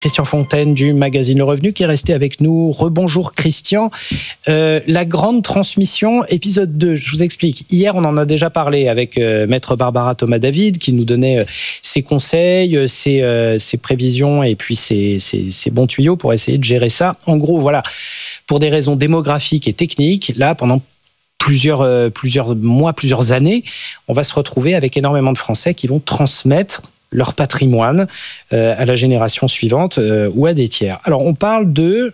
Christian Fontaine du magazine Le Revenu qui est resté avec nous. Rebonjour Christian. La grande transmission, épisode 2, je vous explique. Hier, on en a déjà parlé avec maître Barbara Thomas-David qui nous donnait ses conseils, ses prévisions et puis ses bons tuyaux pour essayer de gérer ça. En gros, voilà, pour des raisons démographiques et techniques, là, pendant plusieurs mois, plusieurs années, on va se retrouver avec énormément de Français qui vont transmettre leur patrimoine à la génération suivante ou à des tiers. Alors, on parle de,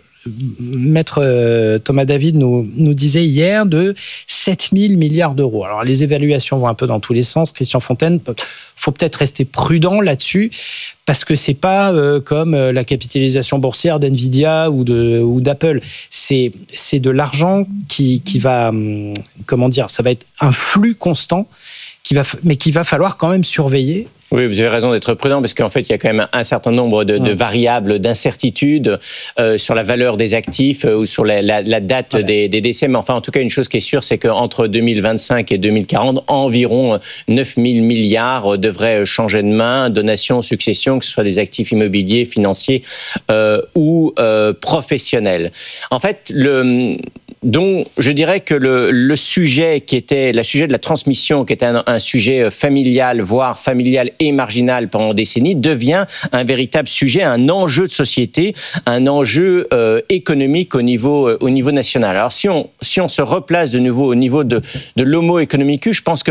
maître Thomas David nous disait hier, de 7 000 milliards d'euros. Alors, les évaluations vont un peu dans tous les sens. Christian Fontaine, faut peut-être rester prudent là-dessus, parce que c'est pas comme la capitalisation boursière d'Nvidia ou d'Apple. C'est de l'argent qui va, comment dire, ça va être un flux constant, mais qu'il va falloir quand même surveiller. Oui, vous avez raison d'être prudent parce qu'en fait, il y a quand même un certain nombre de variables, d'incertitudes sur la valeur des actifs ou sur la date des décès. Mais enfin, en tout cas, une chose qui est sûre, c'est qu'entre 2025 et 2040, environ 9 000 milliards devraient changer de main, donations, successions, que ce soit des actifs immobiliers, financiers ou professionnels. En fait, donc, je dirais que le sujet qui était le sujet de la transmission, qui était un sujet familial, voire familial et marginal pendant des décennies, devient un véritable sujet, un enjeu de société, un enjeu économique au niveau national. Alors, si on se replace de nouveau au niveau de l'homo economicus, je pense que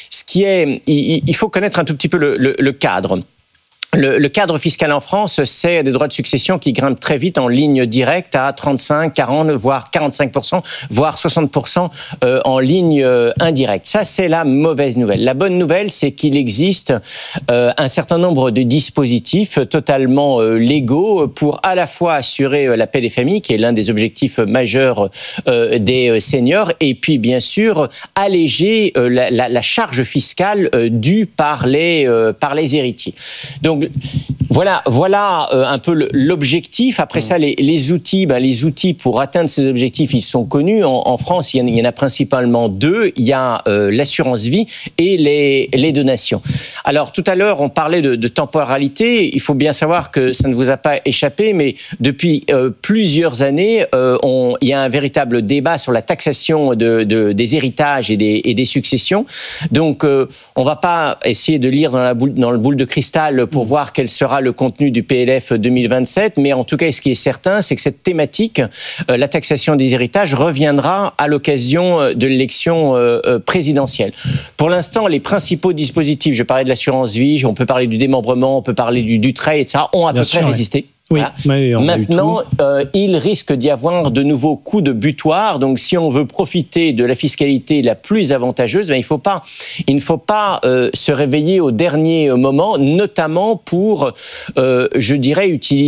il faut connaître un tout petit peu le cadre. Le cadre fiscal en France, c'est des droits de succession qui grimpent très vite en ligne directe à 35, 40, voire 45%, voire 60% en ligne indirecte. Ça, c'est la mauvaise nouvelle. La bonne nouvelle, c'est qu'il existe un certain nombre de dispositifs totalement légaux pour à la fois assurer la paix des familles, qui est l'un des objectifs majeurs des seniors, et puis bien sûr alléger la charge fiscale due par les héritiers. Donc voilà un peu l'objectif. Après ça, les outils pour atteindre ces objectifs, ils sont connus. En France, il y en a principalement deux. Il y a l'assurance vie et les donations. Alors, tout à l'heure, on parlait de temporalité. Il faut bien savoir que ça ne vous a pas échappé, mais depuis plusieurs années, il y a un véritable débat sur la taxation des héritages et des successions. Donc, on ne va pas essayer de lire dans le boule de cristal pour voir quel sera le contenu du PLF 2027, mais en tout cas, ce qui est certain, c'est que cette thématique, la taxation des héritages, reviendra à l'occasion de l'élection présidentielle. Pour l'instant, les principaux dispositifs, je parlais de l'assurance vie, on peut parler du démembrement, on peut parler du trait, etc., ont à peu près résisté. Oui, voilà. Maintenant, il risque d'y avoir de nouveaux coups de butoir. Donc, si on veut profiter de la fiscalité la plus avantageuse, il ne faut pas se réveiller au dernier moment, notamment pour, je dirais,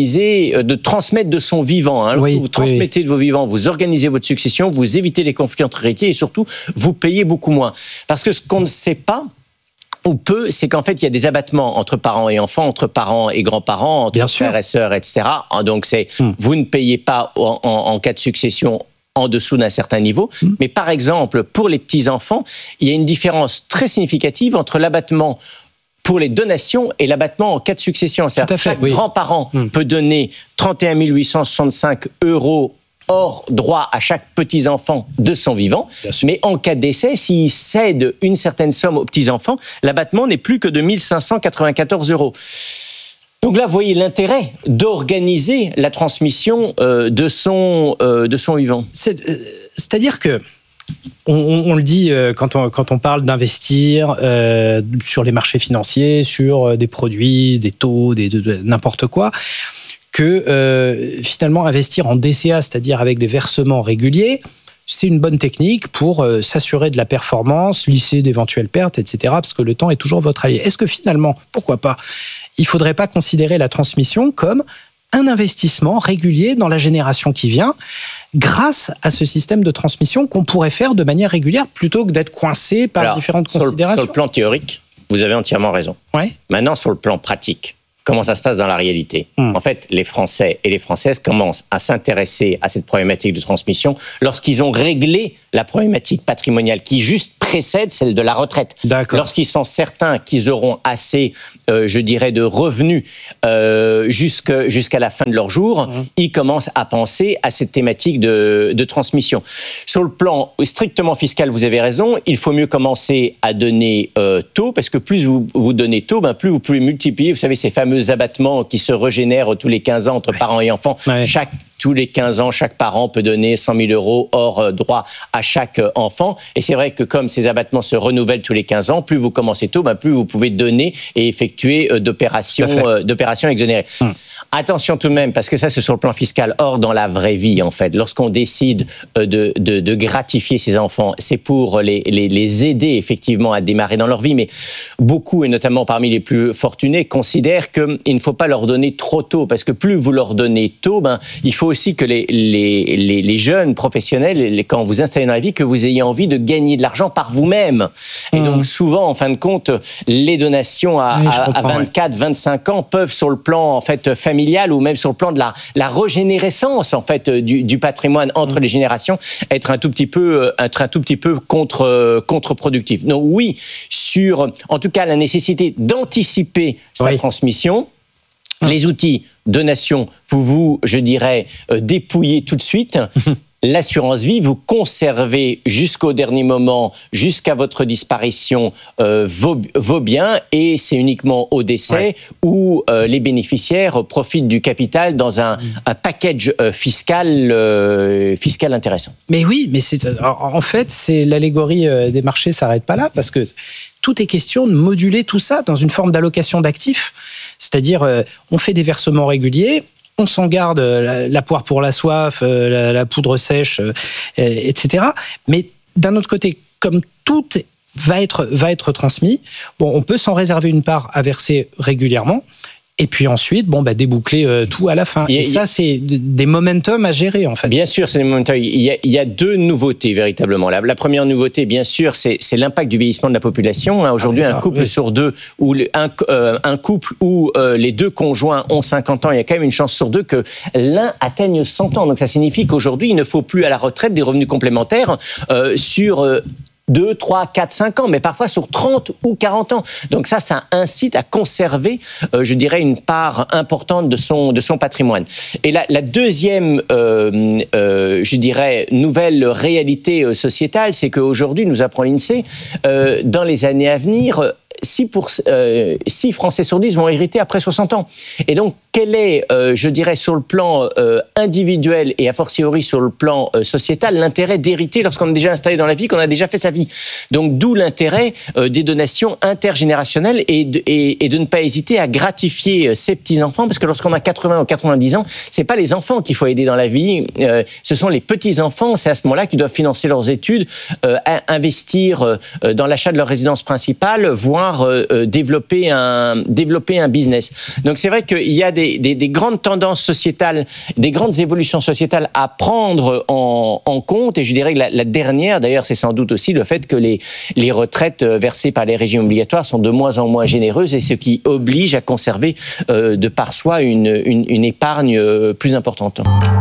de transmettre de son vivant. Vous transmettez de vos vivants, vous organisez votre succession, vous évitez les conflits entre héritiers et surtout, vous payez beaucoup moins. Parce que ce qu'on ne sait pas, ou peu, c'est qu'en fait, il y a des abattements entre parents et enfants, entre parents et grands-parents, entre frères et sœurs, etc. Donc, vous ne payez pas en cas de succession en dessous d'un certain niveau. Mais par exemple, pour les petits-enfants, il y a une différence très significative entre l'abattement pour les donations et l'abattement en cas de succession. C'est-à-dire que chaque grand-parent peut donner 31 865 € hors droit à chaque petit-enfant de son vivant. Mais en cas de décès, s'il cède une certaine somme aux petits-enfants, l'abattement n'est plus que de 1 594 €. Donc là, vous voyez l'intérêt d'organiser la transmission de son vivant. C'est-à-dire que on le dit quand on parle d'investir sur les marchés financiers, sur des produits, des taux, de n'importe quoi, que finalement investir en DCA, c'est-à-dire avec des versements réguliers, c'est une bonne technique pour s'assurer de la performance, lisser d'éventuelles pertes, etc., parce que le temps est toujours votre allié. Est-ce que finalement, pourquoi pas, il ne faudrait pas considérer la transmission comme un investissement régulier dans la génération qui vient, grâce à ce système de transmission qu'on pourrait faire de manière régulière, plutôt que d'être coincé par différentes considérations? Sur le plan théorique, vous avez entièrement raison. Ouais. Maintenant, sur le plan pratique, comment ça se passe dans la réalité? En fait, les Français et les Françaises commencent à s'intéresser à cette problématique de transmission lorsqu'ils ont réglé la problématique patrimoniale qui juste précède celle de la retraite. D'accord. Lorsqu'ils sont certains qu'ils auront assez, je dirais, de revenus jusqu'à la fin de leur jour, ils commencent à penser à cette thématique de transmission. Sur le plan strictement fiscal, vous avez raison, il faut mieux commencer à donner tôt, parce que plus vous donnez tôt, plus vous pouvez multiplier, vous savez, ces fameux abattements qui se régénèrent tous les 15 ans entre parents et enfants. Ouais. Tous les 15 ans, chaque parent peut donner 100 000 € hors droit à chaque enfant. Et c'est vrai que comme ces abattements se renouvellent tous les 15 ans, plus vous commencez tôt, plus vous pouvez donner et effectuer d'opérations exonérées. Attention tout de même, parce que ça, c'est sur le plan fiscal. Or, dans la vraie vie, en fait, lorsqu'on décide de gratifier ces enfants, c'est pour les aider effectivement à démarrer dans leur vie. Mais beaucoup, et notamment parmi les plus fortunés, considèrent qu'il ne faut pas leur donner trop tôt, parce que plus vous leur donnez tôt, il faut aussi que les jeunes professionnels, quand vous installez dans la vie, que vous ayez envie de gagner de l'argent par vous-même. Et donc souvent, en fin de compte, les donations à 24, 25 ans peuvent, sur le plan en fait familial ou même sur le plan de la régénérescence en fait du patrimoine entre les générations, être un tout petit peu contre-productif. Donc oui, sur en tout cas la nécessité d'anticiper sa transmission. Les outils donation, je dirais, dépouillez tout de suite. L'assurance vie, vous conservez jusqu'au dernier moment, jusqu'à votre disparition, vos biens, et c'est uniquement au décès où les bénéficiaires profitent du capital dans un package fiscal intéressant. Mais oui, mais en fait, c'est l'allégorie des marchés s'arrête pas là, parce que tout est question de moduler tout ça dans une forme d'allocation d'actifs. C'est-à-dire, on fait des versements réguliers, on s'en garde la poire pour la soif, la poudre sèche, etc. Mais d'un autre côté, comme tout va être transmis, on peut s'en réserver une part à verser régulièrement. Et puis ensuite, déboucler tout à la fin. Et ça, c'est des momentum à gérer, en fait. Bien sûr, c'est des momentum. Il y a deux nouveautés, véritablement. La première nouveauté, bien sûr, c'est l'impact du vieillissement de la population. Aujourd'hui, un couple sur deux, ou un couple où les deux conjoints ont 50 ans, il y a quand même une chance sur deux que l'un atteigne 100 ans. Donc ça signifie qu'aujourd'hui, il ne faut plus à la retraite des revenus complémentaires sur 2, 3, 4, 5 ans, mais parfois sur 30 ou 40 ans. Donc ça incite à conserver, je dirais, une part importante de son patrimoine. Et la deuxième, je dirais, nouvelle réalité sociétale, c'est qu'aujourd'hui, nous apprend l'INSEE, dans les années à venir, 6 Français sur 10 vont hériter après 60 ans. Et donc, quel est, je dirais, sur le plan individuel et a fortiori sur le plan sociétal, l'intérêt d'hériter lorsqu'on est déjà installé dans la vie, qu'on a déjà fait sa vie. Donc, d'où l'intérêt des donations intergénérationnelles et de ne pas hésiter à gratifier ses petits-enfants, parce que lorsqu'on a 80 ou 90 ans, c'est pas les enfants qu'il faut aider dans la vie, ce sont les petits-enfants, c'est à ce moment-là qu'ils doivent financer leurs études, investir dans l'achat de leur résidence principale, voire développer un business. Donc c'est vrai qu'il y a des grandes tendances sociétales, des grandes évolutions sociétales à prendre en compte, et je dirais que la dernière, d'ailleurs, c'est sans doute aussi le fait que les retraites versées par les régimes obligatoires sont de moins en moins généreuses, et ce qui oblige à conserver de par soi une épargne plus importante.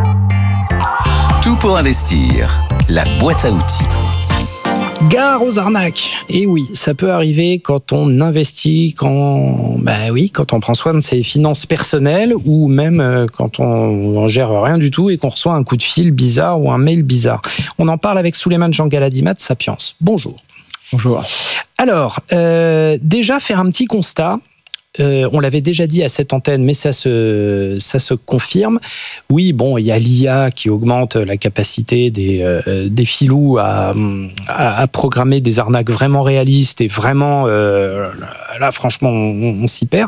Tout pour investir, la boîte à outils. Gare aux arnaques. Et oui, ça peut arriver quand on investit, quand on prend soin de ses finances personnelles, ou même quand on gère rien du tout et qu'on reçoit un coup de fil bizarre ou un mail bizarre. On en parle avec Souleymane Jean-Galadimat de Sapiens. Bonjour. Bonjour. Alors, déjà faire un petit constat. On l'avait déjà dit à cette antenne, mais ça se confirme. Oui, il y a l'IA qui augmente la capacité des filous à programmer des arnaques vraiment réalistes, et vraiment, là, franchement, on s'y perd.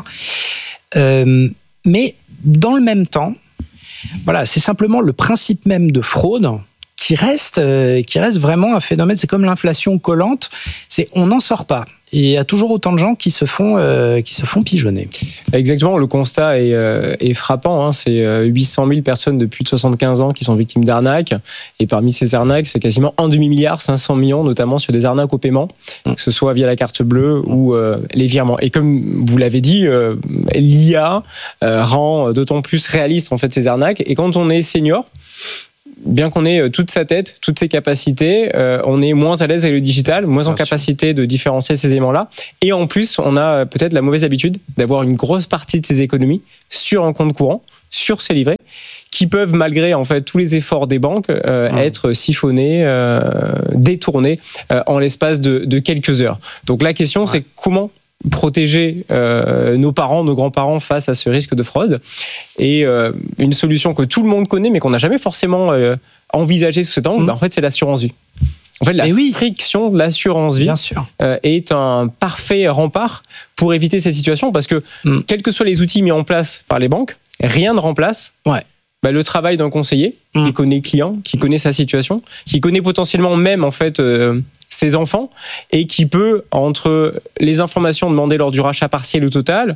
Mais dans le même temps, voilà, c'est simplement le principe même de fraude qui reste vraiment un phénomène. C'est comme l'inflation collante, on n'en sort pas. Et il y a toujours autant de gens qui se font pigeonner. Exactement, le constat est frappant. C'est 800 000 personnes de plus de 75 ans qui sont victimes d'arnaques. Et parmi ces arnaques, c'est quasiment 1,5 milliard, 500 millions, notamment sur des arnaques au paiement, que ce soit via la carte bleue ou les virements. Et comme vous l'avez dit, l'IA rend d'autant plus réaliste en fait ces arnaques. Et quand on est senior, bien qu'on ait toute sa tête, toutes ses capacités, on est moins à l'aise avec le digital, moins en capacité de différencier ces éléments-là. Et en plus, on a peut-être la mauvaise habitude d'avoir une grosse partie de ses économies sur un compte courant, sur ses livrets, qui peuvent, malgré en fait tous les efforts des banques, être siphonnés, détournés en l'espace de quelques heures. Donc la question, c'est comment protéger nos parents, nos grands-parents face à ce risque de fraude. Et une solution que tout le monde connaît, mais qu'on n'a jamais forcément envisagée sous cet angle, en fait, c'est l'assurance vie. En fait, la friction de l'assurance vie est un parfait rempart pour éviter cette situation, parce que quels que soient les outils mis en place par les banques, rien ne remplace le travail d'un conseiller qui connaît le client, qui connaît sa situation, qui connaît potentiellement même en fait ses enfants, et qui peut, entre les informations demandées lors du rachat partiel ou total,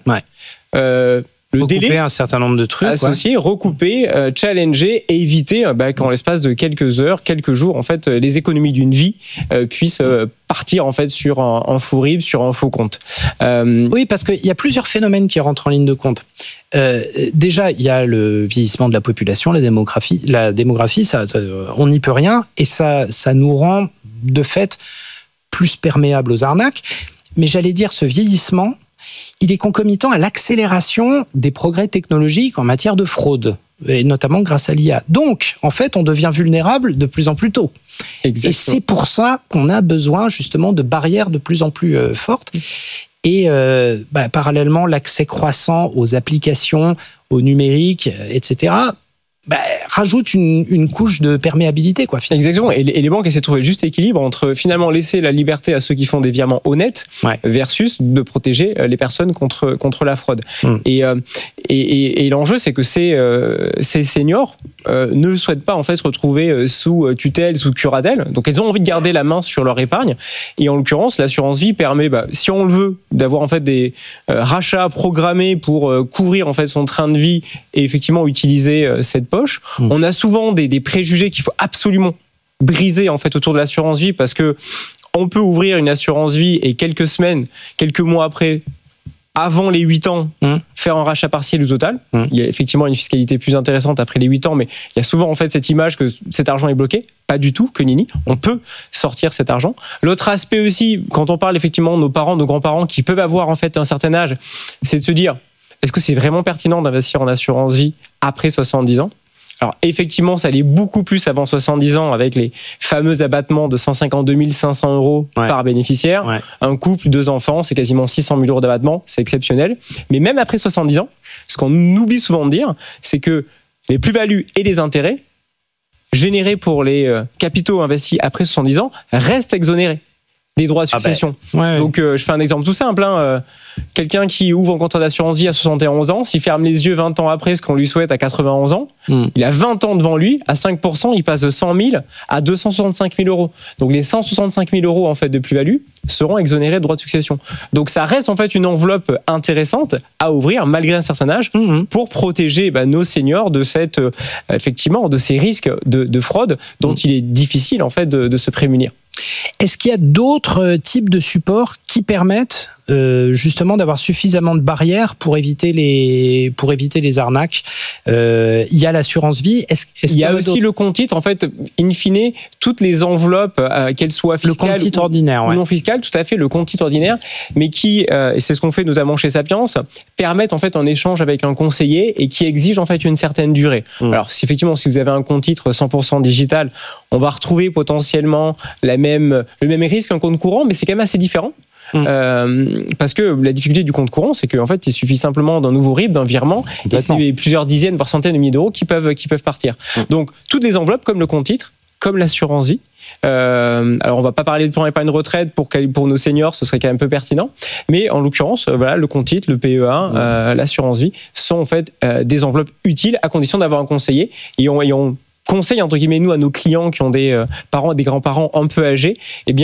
le délai, un certain nombre de trucs, associer, recouper, challenger et éviter qu'en l'espace de quelques heures, quelques jours, en fait, les économies d'une vie puissent partir en fait sur un faux RIB, sur un faux compte. Oui, parce qu'il y a plusieurs phénomènes qui rentrent en ligne de compte. Déjà, il y a le vieillissement de la population, la démographie, ça, on n'y peut rien, et ça nous rend de fait plus perméables aux arnaques. Mais j'allais dire, ce vieillissement, il est concomitant à l'accélération des progrès technologiques en matière de fraude, et notamment grâce à l'IA. Donc, en fait, on devient vulnérable de plus en plus tôt. Exactement. Et c'est pour ça qu'on a besoin justement de barrières de plus en plus fortes. Et parallèlement, l'accès croissant aux applications, au numérique, etc., rajoute une couche de perméabilité, quoi. Finalement. Exactement. Et les banques essaient de trouver le juste équilibre entre finalement laisser la liberté à ceux qui font des virements honnêtes versus de protéger les personnes contre la fraude. Et l'enjeu, c'est que ces seniors ne souhaitent pas en fait se retrouver sous tutelle, sous curatelle. Donc elles ont envie de garder la main sur leur épargne. Et en l'occurrence, l'assurance vie permet, si on le veut, d'avoir en fait des rachats programmés pour couvrir en fait son train de vie et effectivement utiliser cette poche. On a souvent des préjugés qu'il faut absolument briser en fait autour de l'assurance vie, parce que on peut ouvrir une assurance vie et quelques semaines, quelques mois après, avant les 8 ans, faire un rachat partiel ou total. Il y a effectivement une fiscalité plus intéressante après les 8 ans, mais il y a souvent en fait cette image que cet argent est bloqué. Pas du tout, que nini. On peut sortir cet argent. L'autre aspect aussi, quand on parle effectivement de nos parents, nos grands-parents qui peuvent avoir en fait un certain âge, c'est de se dire, est-ce que c'est vraiment pertinent d'investir en assurance vie après 70 ans ? Alors effectivement, ça allait beaucoup plus avant 70 ans avec les fameux abattements de 152 500 euros par bénéficiaire. Un couple, 2 enfants, c'est quasiment 600 000 euros d'abattement, c'est exceptionnel. Mais même après 70 ans, ce qu'on oublie souvent de dire, c'est que les plus-values et les intérêts générés pour les capitaux investis après 70 ans restent exonérés des droits de succession. Donc je fais un exemple tout simple. Quelqu'un qui ouvre un contrat d'assurance vie à 71 ans, s'il ferme les yeux 20 ans après, ce qu'on lui souhaite à 91 ans, il a 20 ans devant lui, à 5%, il passe de 100 000 à 265 000 euros. Donc les 165 000 euros en fait, de plus-value seront exonérés de droits de succession. Donc ça reste en fait une enveloppe intéressante à ouvrir malgré un certain âge pour protéger nos seniors de effectivement de ces risques de fraude dont il est difficile en fait de se prémunir. Est-ce qu'il y a d'autres types de supports qui permettent justement d'avoir suffisamment de barrières pour éviter les arnaques? Il y a l'assurance vie. Il y a aussi le compte titre. En fait, in fine, toutes les enveloppes, qu'elles soient fiscales le compte titre ordinaire, ou non fiscales, tout à fait, le compte titre ordinaire, mais qui, et c'est ce qu'on fait notamment chez Sapiens, permettent en fait un échange avec un conseiller et qui exigent en fait une certaine durée. Alors, effectivement, si vous avez un compte titre 100% digital, on va retrouver potentiellement le même risque qu'un compte courant, mais c'est quand même assez différent. Parce que la difficulté du compte courant, c'est qu'en fait, il suffit simplement d'un nouveau RIB, d'un virement, et c'est plusieurs dizaines, voire centaines de milliers d'euros qui peuvent partir. Donc, toutes les enveloppes, comme le compte titre, comme l'assurance vie. Alors, on va pas parler de plan épargne retraite pour nos seniors, ce serait quand même peu pertinent. Mais en l'occurrence, le compte titre, le PEA, l'assurance vie sont en fait des enveloppes utiles à condition d'avoir un conseiller. Et on conseille entre guillemets nous à nos clients qui ont des parents et des grands-parents un peu âgés,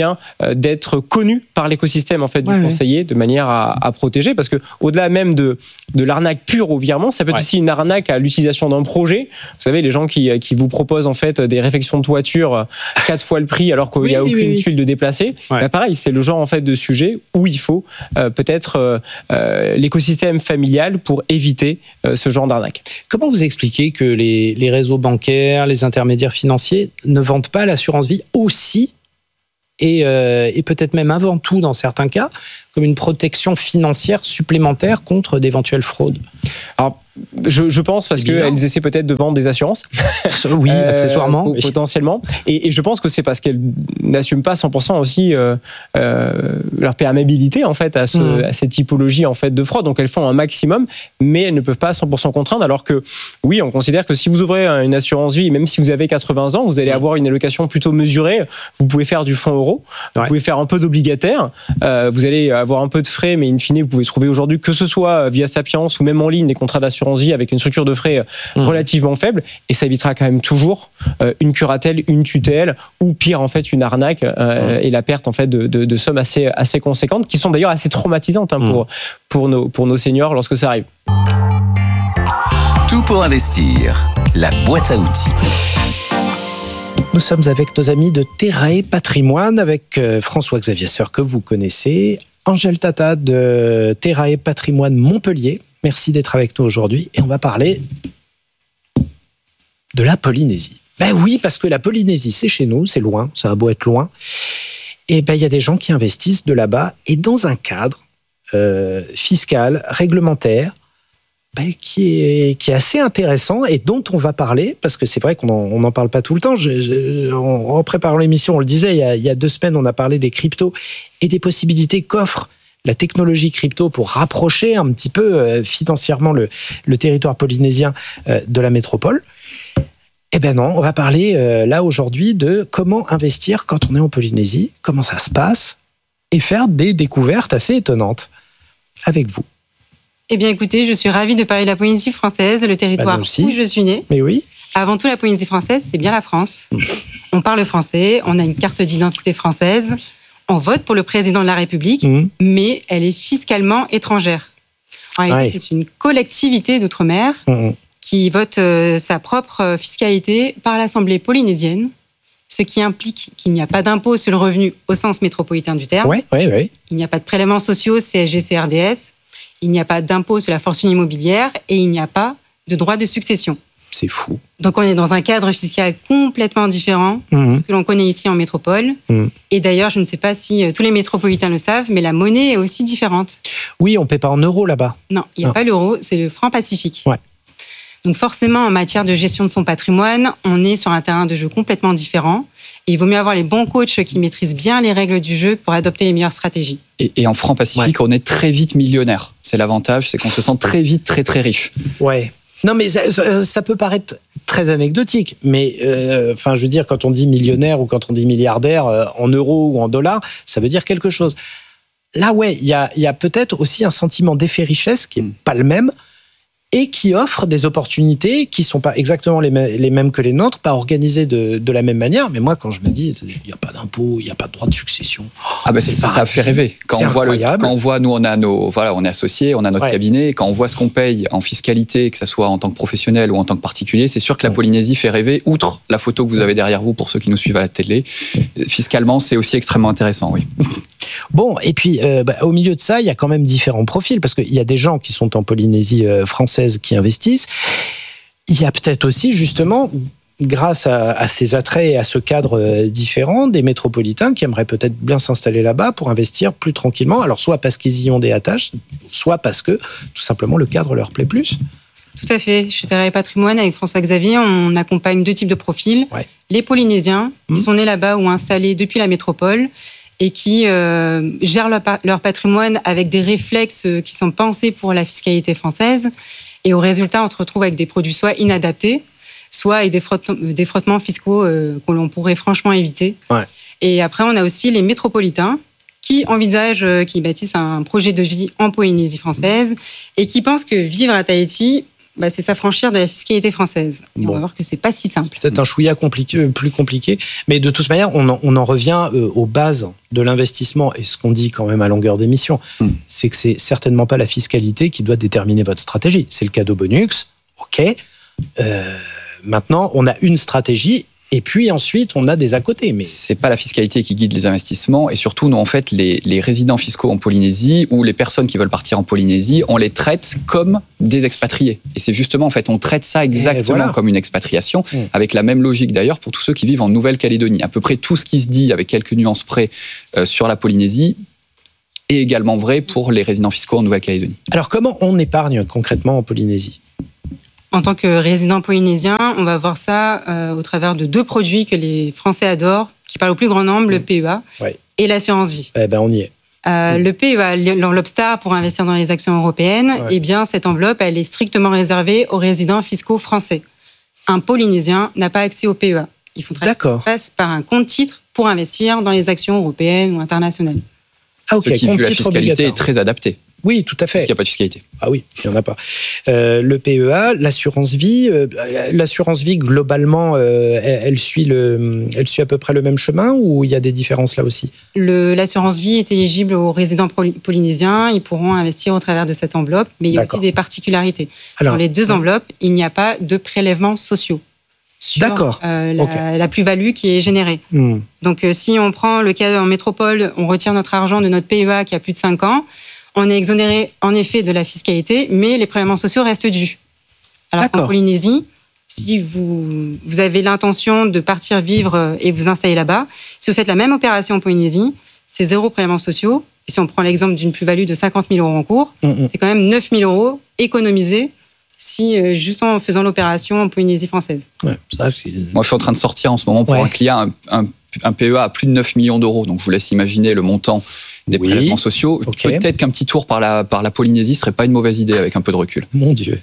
d'être connus par l'écosystème en fait du conseiller de manière à protéger, parce que au-delà même de l'arnaque pure au virement, ça peut être aussi une arnaque à l'utilisation d'un projet. Vous savez, les gens qui vous proposent en fait des réfections de toiture 4 fois le prix alors qu'il n'y a aucune tuile de déplacer. Pareil, c'est le genre en fait de sujet où il faut peut-être l'écosystème familial pour éviter ce genre d'arnaque. Comment vous expliquez que les réseaux bancaires, les les intermédiaires financiers ne vendent pas l'assurance vie aussi et peut-être même avant tout dans certains cas comme une protection financière supplémentaire contre d'éventuelles fraudes. Alors, je pense parce qu'elles essaient peut-être de vendre des assurances. Oui, accessoirement. Potentiellement. Et je pense que c'est parce qu'elles n'assument pas 100% aussi leur perméabilité en fait, à cette typologie en fait, de fraude. Donc elles font un maximum, mais elles ne peuvent pas 100% contraindre. Alors que, oui, on considère que si vous ouvrez une assurance vie, même si vous avez 80 ans, vous allez avoir une allocation plutôt mesurée. Vous pouvez faire du fonds euro, vous pouvez faire un peu d'obligataire, vous allez avoir un peu de frais, mais in fine, vous pouvez trouver aujourd'hui, que ce soit via Sapiens ou même en ligne, des contrats d'assurance vie avec une structure de frais relativement faible, et ça évitera quand même toujours une curatelle, une tutelle, ou pire en fait une arnaque et la perte en fait de sommes assez conséquentes, qui sont d'ailleurs assez traumatisantes pour nos seniors lorsque ça arrive. Tout pour investir, la boîte à outils. Nous sommes avec nos amis de Terrae Patrimoine, avec François-Xavier Soeur que vous connaissez, Angèle Tata de Terrae Patrimoine Montpellier. Merci d'être avec nous aujourd'hui et on va parler de la Polynésie. Ben oui, parce que la Polynésie, c'est chez nous, c'est loin, ça a beau être loin. Et ben il y a des gens qui investissent de là-bas et dans un cadre fiscal, réglementaire, qui est assez intéressant et dont on va parler, parce que c'est vrai qu'on n'en parle pas tout le temps. En préparant l'émission, on le disait, il y a 2 semaines, on a parlé des cryptos et des possibilités qu'offre la technologie crypto pour rapprocher un petit peu financièrement le territoire polynésien de la métropole. Eh bien non, on va parler là aujourd'hui de comment investir quand on est en Polynésie, comment ça se passe, et faire des découvertes assez étonnantes avec vous. Eh bien écoutez, je suis ravie de parler de la Polynésie française, le territoire où je suis née. Mais oui. Avant tout, la Polynésie française, c'est bien la France. On parle français, on a une carte d'identité française, on vote pour le président de la République, mais elle est fiscalement étrangère. En réalité, c'est une collectivité d'outre-mer qui vote sa propre fiscalité par l'Assemblée polynésienne, ce qui implique qu'il n'y a pas d'impôt sur le revenu au sens métropolitain du terme. Oui. Il n'y a pas de prélèvements sociaux, CSG, CRDS. Il n'y a pas d'impôt sur la fortune immobilière et il n'y a pas de droit de succession. C'est fou. Donc on est dans un cadre fiscal complètement différent de ce que l'on connaît ici en métropole. Et d'ailleurs, je ne sais pas si tous les métropolitains le savent, mais la monnaie est aussi différente. Oui, on ne paie pas en euros là-bas. Non, il n'y a pas l'euro, c'est le franc pacifique. Ouais. Donc forcément, en matière de gestion de son patrimoine, on est sur un terrain de jeu complètement différent. Et il vaut mieux avoir les bons coachs qui maîtrisent bien les règles du jeu pour adopter les meilleures stratégies. Et en franc pacifique, on est très vite millionnaire. C'est l'avantage, c'est qu'on se sent très vite très très riche. Ouais. Non, mais ça peut paraître très anecdotique, mais je veux dire, quand on dit millionnaire ou quand on dit milliardaire en euros ou en dollars, ça veut dire quelque chose. Là, il y a peut-être aussi un sentiment d'effet richesse qui n'est pas le même et qui offre des opportunités qui ne sont pas exactement les mêmes que les nôtres, pas organisées de la même manière. Mais moi, quand je me dis, il n'y a pas d'impôt, il n'y a pas de droit de succession. Ça fait rêver. Quand on voit, nous, on est associés, on a notre cabinet, et quand on voit ce qu'on paye en fiscalité, que ce soit en tant que professionnel ou en tant que particulier, c'est sûr que la Polynésie fait rêver, outre la photo que vous avez derrière vous pour ceux qui nous suivent à la télé. Fiscalement, c'est aussi extrêmement intéressant, oui. Bon, et puis au milieu de ça, il y a quand même différents profils, parce qu'il y a des gens qui sont en Polynésie française qui investissent. Il y a peut-être aussi, justement, grâce à ces attraits et à ce cadre différent, des métropolitains qui aimeraient peut-être bien s'installer là-bas pour investir plus tranquillement, alors soit parce qu'ils y ont des attaches, soit parce que, tout simplement, le cadre leur plaît plus. Tout à fait. Chez Terrae Patrimoine, avec François-Xavier, on accompagne 2 types de profils. Les Polynésiens, qui sont nés là-bas ou installés depuis la métropole, et qui gèrent leur patrimoine avec des réflexes qui sont pensés pour la fiscalité française. Et au résultat, on se retrouve avec des produits soit inadaptés, soit avec des frottements fiscaux que l'on pourrait franchement éviter. Et après, on a aussi les métropolitains qui envisagent, qui bâtissent un projet de vie en Polynésie française et qui pensent que vivre à Tahiti, c'est s'affranchir de la fiscalité française. Et on va voir que c'est pas si simple. Peut-être un chouïa plus compliqué, mais de toute manière, on en revient aux bases de l'investissement. Et ce qu'on dit quand même à longueur d'émission, c'est que c'est certainement pas la fiscalité qui doit déterminer votre stratégie. C'est le cadeau bonus, ok. Maintenant, on a une stratégie Et puis ensuite, on a des à côté. Mais c'est pas la fiscalité qui guide les investissements. Et surtout, nous, en fait, les résidents fiscaux en Polynésie ou les personnes qui veulent partir en Polynésie, on les traite comme des expatriés. Et c'est justement, en fait, on traite ça exactement comme une expatriation, avec la même logique d'ailleurs pour tous ceux qui vivent en Nouvelle-Calédonie. À peu près tout ce qui se dit, avec quelques nuances près, sur la Polynésie, est également vrai pour les résidents fiscaux en Nouvelle-Calédonie. Alors, comment on épargne concrètement en Polynésie ? En tant que résident polynésien, on va voir ça au travers de 2 produits que les Français adorent, qui parlent au plus grand nombre, le PEA et l'assurance vie. On y est. Le PEA, l'enveloppe STAR pour investir dans les actions européennes, eh bien, cette enveloppe, elle est strictement réservée aux résidents fiscaux français. Un Polynésien n'a pas accès au PEA. Il faudrait qu'il passe par un compte titre pour investir dans les actions européennes ou internationales. Ce qui, vu la fiscalité, est très adapté. Oui, tout à fait. Parce qu'il n'y a pas de fiscalité. Ah oui, il n'y en a pas. Le PEA, l'assurance vie, globalement, elle suit à peu près le même chemin ou il y a des différences là aussi ? L'assurance vie est éligible aux résidents polynésiens. Ils pourront investir au travers de cette enveloppe, mais il y a aussi des particularités. Dans les 2 enveloppes, il n'y a pas de prélèvements sociaux sur la plus-value qui est générée. Donc, si on prend le cas en métropole, on retire notre argent de notre PEA qui a plus de 5 ans, on est exonéré en effet de la fiscalité, mais les prélèvements sociaux restent dus. Alors qu'en Polynésie, si vous avez l'intention de partir vivre et vous installer là-bas, si vous faites la même opération en Polynésie, c'est 0 prélèvements sociaux. Et si on prend l'exemple d'une plus-value de 50 000 € en cours, c'est quand même 9 000 € économisés juste en faisant l'opération en Polynésie française. Moi, je suis en train de sortir en ce moment pour un client un PEA à plus de 9 millions d'euros. Donc, je vous laisse imaginer le montant des prélèvements sociaux. Peut-être qu'un petit tour par la Polynésie serait pas une mauvaise idée avec un peu de recul. Mon Dieu.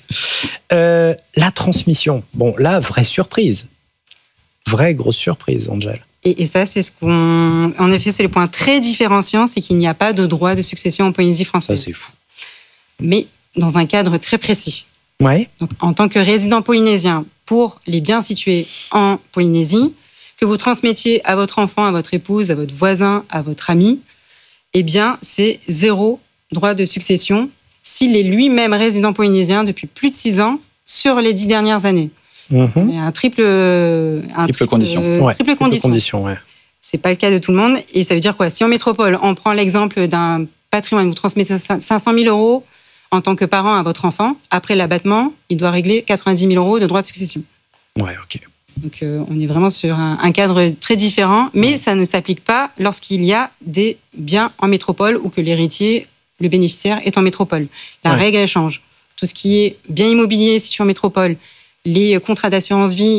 La transmission. Bon, là, vraie surprise. Vraie grosse surprise, Angèle. Et ça, c'est en effet, c'est le point très différenciant, c'est qu'il n'y a pas de droit de succession en Polynésie française. Ça, c'est fou. Mais dans un cadre très précis. Ouais. Donc, en tant que résident polynésien, pour les biens situés en Polynésie, que vous transmettiez à votre enfant, à votre épouse, à votre voisin, à votre ami, eh bien, c'est 0 droit de succession s'il est lui-même résident polynésien depuis plus de 6 ans sur les 10 dernières années. Un triple condition. Triple condition. C'est pas le cas de tout le monde. Et ça veut dire quoi ? Si en métropole, on prend l'exemple d'un patrimoine, vous transmettez 500 000 € en tant que parent à votre enfant, après l'abattement, il doit régler 90 000 € de droit de succession. Ouais, ok. Donc, on est vraiment sur un cadre très différent, mais ça ne s'applique pas lorsqu'il y a des biens en métropole ou que l'héritier, le bénéficiaire, est en métropole. La règle, elle change. Tout ce qui est bien immobilier situé en métropole, les contrats d'assurance vie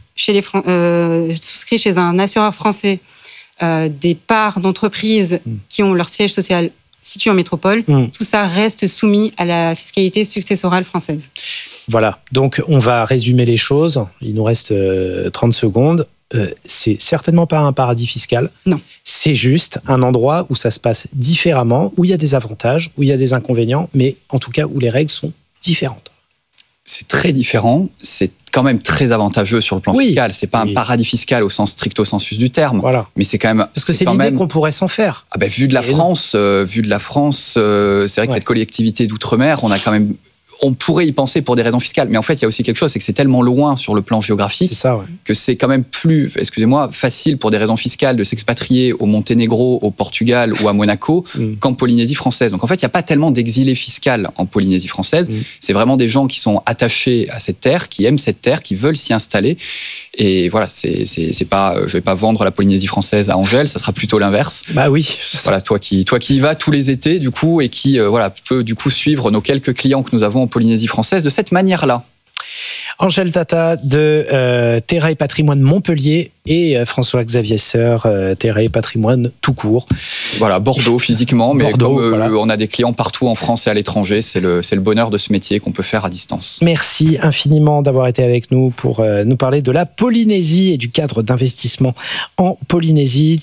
souscrits chez un assureur français, des parts d'entreprises qui ont leur siège social situé en métropole, tout ça reste soumis à la fiscalité successorale française. Voilà, donc on va résumer les choses. Il nous reste 30 secondes. C'est certainement pas un paradis fiscal. Non. C'est juste un endroit où ça se passe différemment, où il y a des avantages, où il y a des inconvénients, mais en tout cas où les règles sont différentes. C'est très différent. C'est quand même très avantageux sur le plan fiscal. C'est pas un paradis fiscal au sens stricto sensus du terme. Voilà. Mais c'est quand même. Parce que c'est l'idée qu'on pourrait s'en faire. Vu de la France, c'est vrai que cette collectivité d'outre-mer, on pourrait y penser pour des raisons fiscales. Mais en fait, il y a aussi quelque chose, c'est que c'est tellement loin sur le plan géographique que c'est quand même plus, facile pour des raisons fiscales de s'expatrier au Monténégro, au Portugal ou à Monaco qu'en Polynésie française. Donc en fait, il n'y a pas tellement d'exilés fiscaux en Polynésie française. C'est vraiment des gens qui sont attachés à cette terre, qui aiment cette terre, qui veulent s'y installer. Et voilà, c'est pas, je vais pas vendre la Polynésie française à Angèle, ça sera plutôt l'inverse. Bah oui. Voilà, toi qui y vas tous les étés, du coup, et qui, peut du coup suivre nos quelques clients que nous avons en Polynésie française de cette manière-là. Angèle Tata de Terra et Patrimoine Montpellier et François-Xavier Sœur, Terra et Patrimoine tout court. Voilà, Bordeaux physiquement, mais on a des clients partout en France et à l'étranger, c'est le bonheur de ce métier qu'on peut faire à distance. Merci infiniment d'avoir été avec nous pour nous parler de la Polynésie et du cadre d'investissement en Polynésie.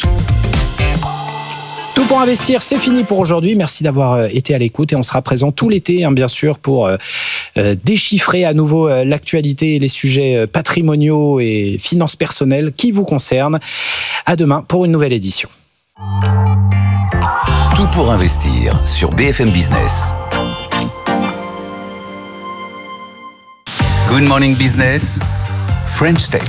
Tout pour investir, c'est fini pour aujourd'hui. Merci d'avoir été à l'écoute et on sera présent tout l'été, bien sûr, pour déchiffrer à nouveau l'actualité et les sujets patrimoniaux et finances personnelles qui vous concernent. À demain pour une nouvelle édition. Tout pour investir sur BFM Business. Good Morning Business, French Tech.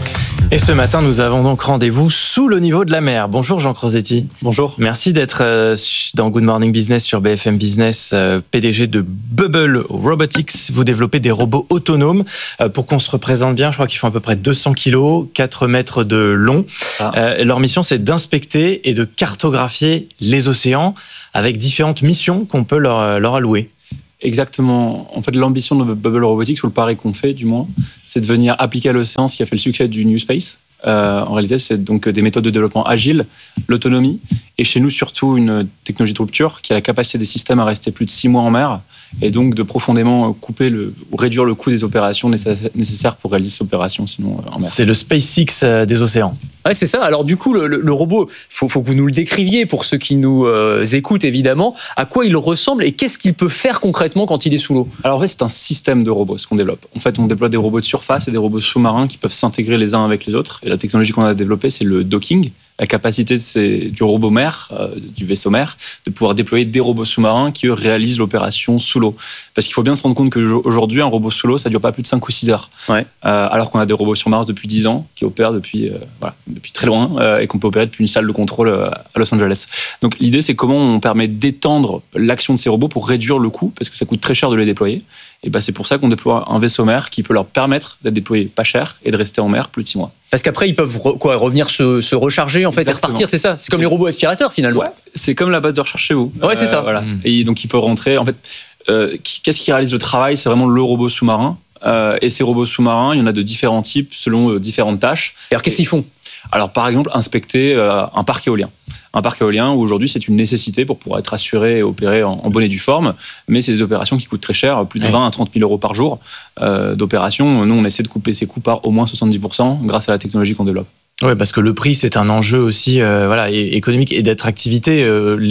Et ce matin, nous avons donc rendez-vous sous le niveau de la mer. Bonjour Jean Crosetti. Bonjour. Merci d'être dans Good Morning Business sur BFM Business, PDG de Bubble Robotics. Vous développez des robots autonomes. Pour qu'on se représente bien, je crois qu'ils font à peu près 200 kilos, 4 mètres de long. Leur mission, c'est d'inspecter et de cartographier les océans avec différentes missions qu'on peut leur allouer. Exactement. En fait, l'ambition de Bubble Robotics, ou le pari qu'on fait du moins, c'est de venir appliquer à l'océan ce qui a fait le succès du New Space. En réalité, c'est donc des méthodes de développement agiles, l'autonomie, et chez nous surtout une technologie de rupture qui a la capacité des systèmes à rester plus de 6 mois en mer, et donc de profondément couper ou réduire le coût des opérations nécessaires pour réaliser ces opérations sinon en mer. C'est le SpaceX des océans. Ouais, c'est ça. Alors du coup, le robot, faut que vous nous le décriviez pour ceux qui nous écoutent évidemment. À quoi il ressemble et qu'est-ce qu'il peut faire concrètement quand il est sous l'eau? Alors en fait, c'est un système de robots, ce qu'on développe. En fait, on déploie des robots de surface et des robots sous-marins qui peuvent s'intégrer les uns avec les autres. Et la technologie qu'on a développée, c'est le docking. La capacité du robot mer, du vaisseau mer, de pouvoir déployer des robots sous-marins qui, eux, réalisent l'opération sous l'eau. Parce qu'il faut bien se rendre compte qu'aujourd'hui, un robot sous l'eau, ça ne dure pas plus de 5 ou 6 heures. Ouais. Alors qu'on a des robots sur Mars depuis 10 ans, qui opèrent depuis très loin, et qu'on peut opérer depuis une salle de contrôle à Los Angeles. Donc l'idée, c'est comment on permet d'étendre l'action de ces robots pour réduire le coût, parce que ça coûte très cher de les déployer. Et c'est pour ça qu'on déploie un vaisseau mer qui peut leur permettre d'être déployé pas cher et de rester en mer plus de 6 mois. Parce qu'après, ils peuvent revenir se recharger en fait. Exactement. Et repartir, c'est ça. C'est comme les robots aspirateurs finalement. Ouais, c'est comme la base de recherche chez vous. Ouais, c'est ça. Voilà. Et donc, il peut rentrer. En fait, qu'est-ce qui réalise le travail? C'est vraiment le robot sous-marin. Et ces robots sous-marins, il y en a de différents types selon différentes tâches. Et alors, qu'est-ce qu'ils font? Alors, par exemple, inspecter un parc éolien. Un parc éolien où aujourd'hui c'est une nécessité pour pouvoir être assuré et opérer en bonne et due forme, mais c'est des opérations qui coûtent très cher, plus de 20 à 30 000 euros par jour d'opération. Nous, on essaie de couper ces coûts par au moins 70% grâce à la technologie qu'on développe. Oui, parce que le prix, c'est un enjeu aussi économique et d'attractivité.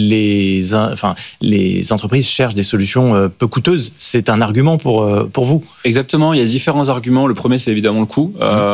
Les entreprises cherchent des solutions peu coûteuses. C'est un argument pour vous. Exactement, il y a différents arguments. Le premier, c'est évidemment le coût.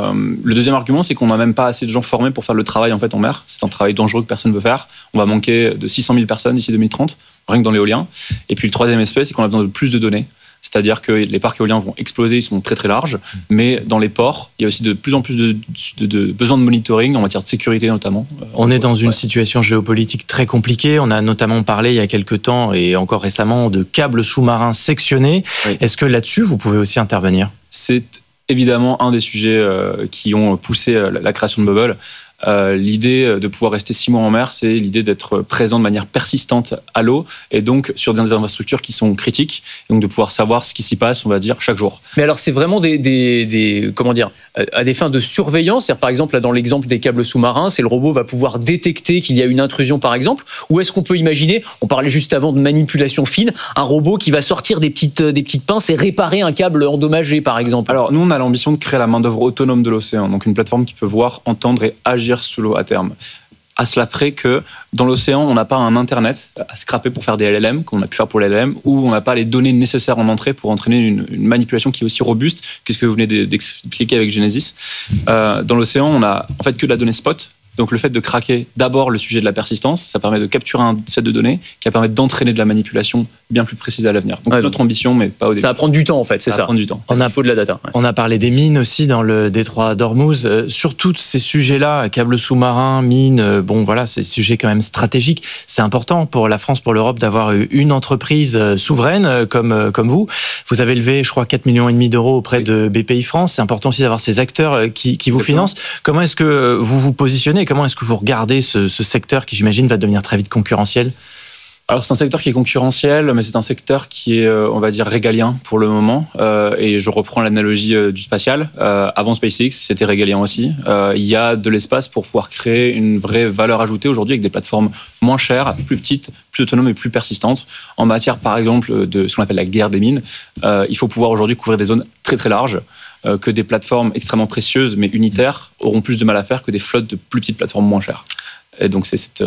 Le deuxième argument, c'est qu'on n'a même pas assez de gens formés pour faire le travail en mer. C'est un travail dangereux que personne ne veut faire. On va manquer de 600 000 personnes d'ici 2030, rien que dans l'éolien. Et puis le troisième aspect, c'est qu'on a besoin de plus de données. C'est-à-dire que les parcs éoliens vont exploser, ils sont très très larges, mais dans les ports, il y a aussi de plus en plus de besoins de monitoring en matière de sécurité notamment. On est dans une situation géopolitique très compliquée. On a notamment parlé il y a quelques temps et encore récemment de câbles sous-marins sectionnés. Oui. Est-ce que là-dessus, vous pouvez aussi intervenir? C'est évidemment un des sujets qui ont poussé la création de Bubble. L'idée de pouvoir rester 6 mois en mer, c'est l'idée d'être présent de manière persistante à l'eau et donc sur des infrastructures qui sont critiques, donc de pouvoir savoir ce qui s'y passe, on va dire, chaque jour. Mais alors c'est vraiment à des fins de surveillance, c'est-à-dire par exemple là dans l'exemple des câbles sous-marins, c'est le robot va pouvoir détecter qu'il y a une intrusion par exemple, ou est-ce qu'on peut imaginer, on parlait juste avant de manipulation fine, un robot qui va sortir des petites pinces et réparer un câble endommagé par exemple? Alors nous on a l'ambition de créer la main-d'œuvre autonome de l'océan, donc une plateforme qui peut voir, entendre et agir sous l'eau à terme. À cela près que dans l'océan, on n'a pas un internet à scraper pour faire des LLM, comme on a pu faire pour les LLM, ou on n'a pas les données nécessaires en entrée pour entraîner une manipulation qui est aussi robuste que ce que vous venez d'expliquer avec Genesis. Dans l'océan, on n'a en fait que de la donnée spot. Donc le fait de craquer d'abord le sujet de la persistance, ça permet de capturer un set de données qui va permettre d'entraîner de la manipulation bien plus précise à l'avenir. Donc c'est notre ambition, mais pas au début. Ça va prendre du temps en fait, c'est ça. Ça va prendre du temps. Il faut de la data. Ouais. On a parlé des mines aussi dans le détroit d'Ormuz. Sur tous ces sujets-là, câbles sous-marins, mines, c'est des sujets quand même stratégiques. C'est important pour la France, pour l'Europe d'avoir une entreprise souveraine comme vous. Vous avez levé, je crois, 4,5 millions d'euros auprès de BPI France. C'est important aussi d'avoir ces acteurs qui vous financent. Comment est-ce que vous vous positionnez? Comment est-ce que vous regardez ce secteur qui, j'imagine, va devenir très vite concurrentiel? Alors, c'est un secteur qui est concurrentiel, mais c'est un secteur qui est, on va dire, régalien pour le moment. Et je reprends l'analogie du spatial. Avant SpaceX, c'était régalien aussi. Il y a de l'espace pour pouvoir créer une vraie valeur ajoutée aujourd'hui avec des plateformes moins chères, plus petites, plus autonomes et plus persistantes. En matière, par exemple, de ce qu'on appelle la guerre des mines, il faut pouvoir aujourd'hui couvrir des zones très très larges. Que des plateformes extrêmement précieuses mais unitaires auront plus de mal à faire que des flottes de plus petites plateformes moins chères. Et donc c'est cette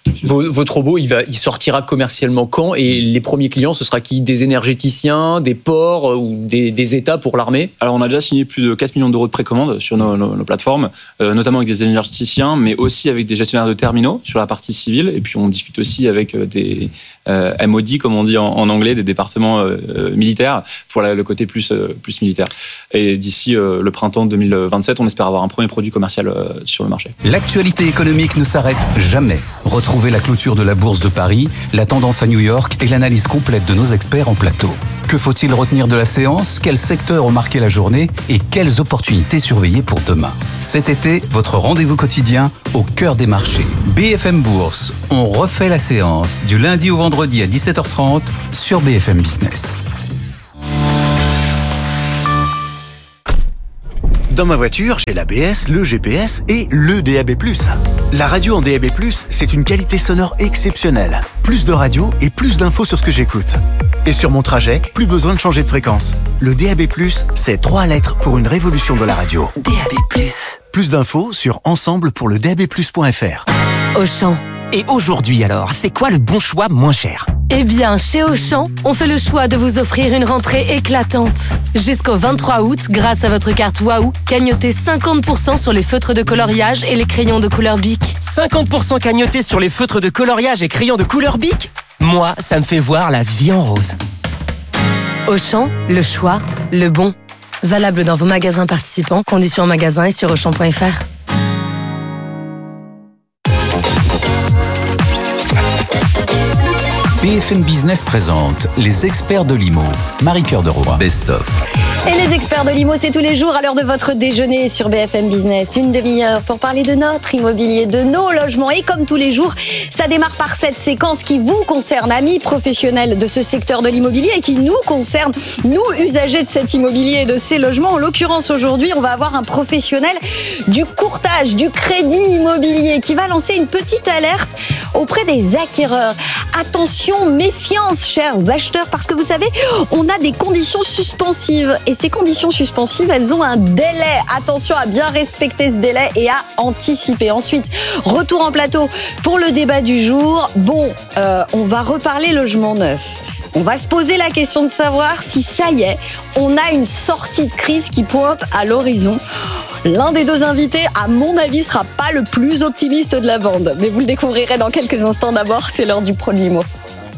Votre robot, il sortira commercialement quand? Et les premiers clients, ce sera qui? Des énergéticiens, des ports ou des États pour l'armée? Alors, on a déjà signé plus de 4 millions d'euros de précommande sur nos plateformes, notamment avec des énergéticiens, mais aussi avec des gestionnaires de terminaux sur la partie civile. Et puis, on discute aussi avec des MOD, comme on dit en anglais, des départements militaires, pour le côté plus militaire. Et d'ici le printemps 2027, on espère avoir un premier produit commercial sur le marché. L'actualité économique ne s'arrête jamais. Retrouvez la clôture de la Bourse de Paris, la tendance à New York et l'analyse complète de nos experts en plateau. Que faut-il retenir de la séance? Quels secteurs ont marqué la journée? Et quelles opportunités surveiller pour demain? Cet été, votre rendez-vous quotidien au cœur des marchés. BFM Bourse, on refait la séance du lundi au vendredi à 17h30 sur BFM Business. Dans ma voiture, j'ai l'ABS, le GPS et le DAB+. La radio en DAB+, c'est une qualité sonore exceptionnelle. Plus de radio et plus d'infos sur ce que j'écoute. Et sur mon trajet, plus besoin de changer de fréquence. Le DAB+, c'est 3 lettres pour une révolution de la radio. DAB+. Plus d'infos sur ensemble-pour-le-DAB+.fr. Auchan. Et aujourd'hui alors, c'est quoi le bon choix moins cher? Eh bien, chez Auchan, on fait le choix de vous offrir une rentrée éclatante. Jusqu'au 23 août, grâce à votre carte Waouh, cagnotez 50% sur les feutres de coloriage et les crayons de couleur Bic. 50% cagnoté sur les feutres de coloriage et crayons de couleur Bic? Moi, ça me fait voir la vie en rose. Auchan, le choix, le bon. Valable dans vos magasins participants, conditions en magasin et sur auchan.fr. BFM Business présente les experts de l'IMO. Marie-Cœur de Roy. Best of. Et les experts de l'IMO, c'est tous les jours à l'heure de votre déjeuner sur BFM Business. Une demi-heure pour parler de notre immobilier, de nos logements. Et comme tous les jours, ça démarre par cette séquence qui vous concerne, amis professionnels de ce secteur de l'immobilier et qui nous concerne, nous, usagers de cet immobilier et de ces logements. En l'occurrence, aujourd'hui, on va avoir un professionnel du courtage, du crédit immobilier qui va lancer une petite alerte auprès des acquéreurs. Attention, méfiance, chers acheteurs, parce que vous savez, on a des conditions suspensives. Et ces conditions suspensives, elles ont un délai. Attention à bien respecter ce délai et à anticiper. Ensuite, retour en plateau pour le débat du jour. Bon, on va reparler logement neuf. On va se poser la question de savoir si ça y est, on a une sortie de crise qui pointe à l'horizon. L'un des deux invités, à mon avis, sera pas le plus optimiste de la bande. Mais vous le découvrirez dans quelques instants. D'abord, c'est l'heure du pro de l'IMO.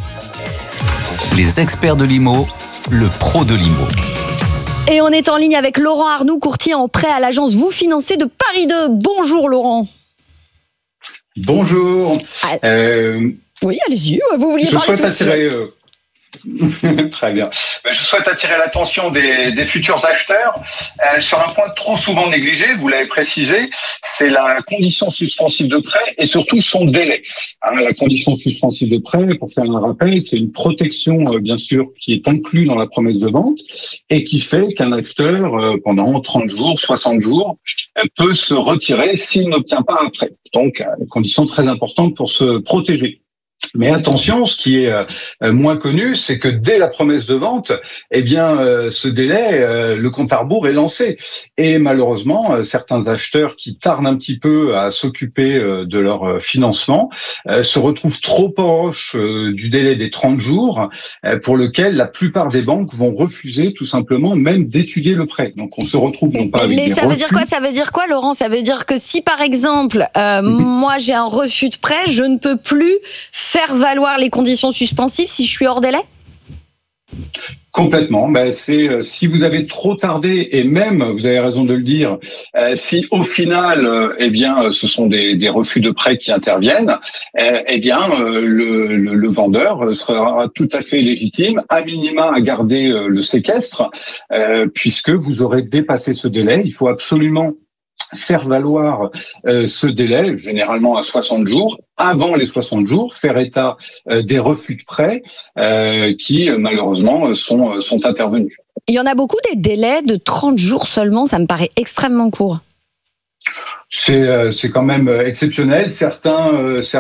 Les experts de l'IMO, le pro de l'IMO. Et on est en ligne avec Laurent Arnoux, courtier en prêt à l'agence Vous Financez de Paris 2. Bonjour Laurent. Bonjour. Oui, allez-y, vous vouliez parler tout de suite. Très bien. Je souhaite attirer l'attention des futurs acheteurs sur un point trop souvent négligé, vous l'avez précisé, c'est la condition suspensive de prêt et surtout son délai. La condition suspensive de prêt, pour faire un rappel, c'est une protection bien sûr qui est inclue dans la promesse de vente et qui fait qu'un acheteur pendant 30 jours, 60 jours peut se retirer s'il n'obtient pas un prêt. Donc, une condition très importante pour se protéger. Mais attention, ce qui est moins connu, c'est que dès la promesse de vente, eh bien, ce délai, le compte à rebours est lancé. Et malheureusement, certains acheteurs qui tardent un petit peu à s'occuper de leur financement se retrouvent trop proches du délai des 30 jours, pour lequel la plupart des banques vont refuser tout simplement même d'étudier le prêt. Donc, on se retrouve non pas avec des ça veut dire quoi? Ça veut dire quoi, Laurent? Ça veut dire que si, par exemple, moi, j'ai un refus de prêt, je ne peux plus faire valoir les conditions suspensives si je suis hors délai? Complètement. C'est si vous avez trop tardé et même, vous avez raison de le dire, si au final, eh bien, ce sont des refus de prêt qui interviennent, eh bien, le vendeur sera tout à fait légitime, à minima, à garder le séquestre, puisque vous aurez dépassé ce délai. Il faut absolument faire valoir ce délai, généralement à 60 jours, avant les 60 jours, faire état des refus de prêt qui, malheureusement, sont intervenus. Il y en a beaucoup des délais de 30 jours seulement, ça me paraît extrêmement court. C'est quand même exceptionnel. Certains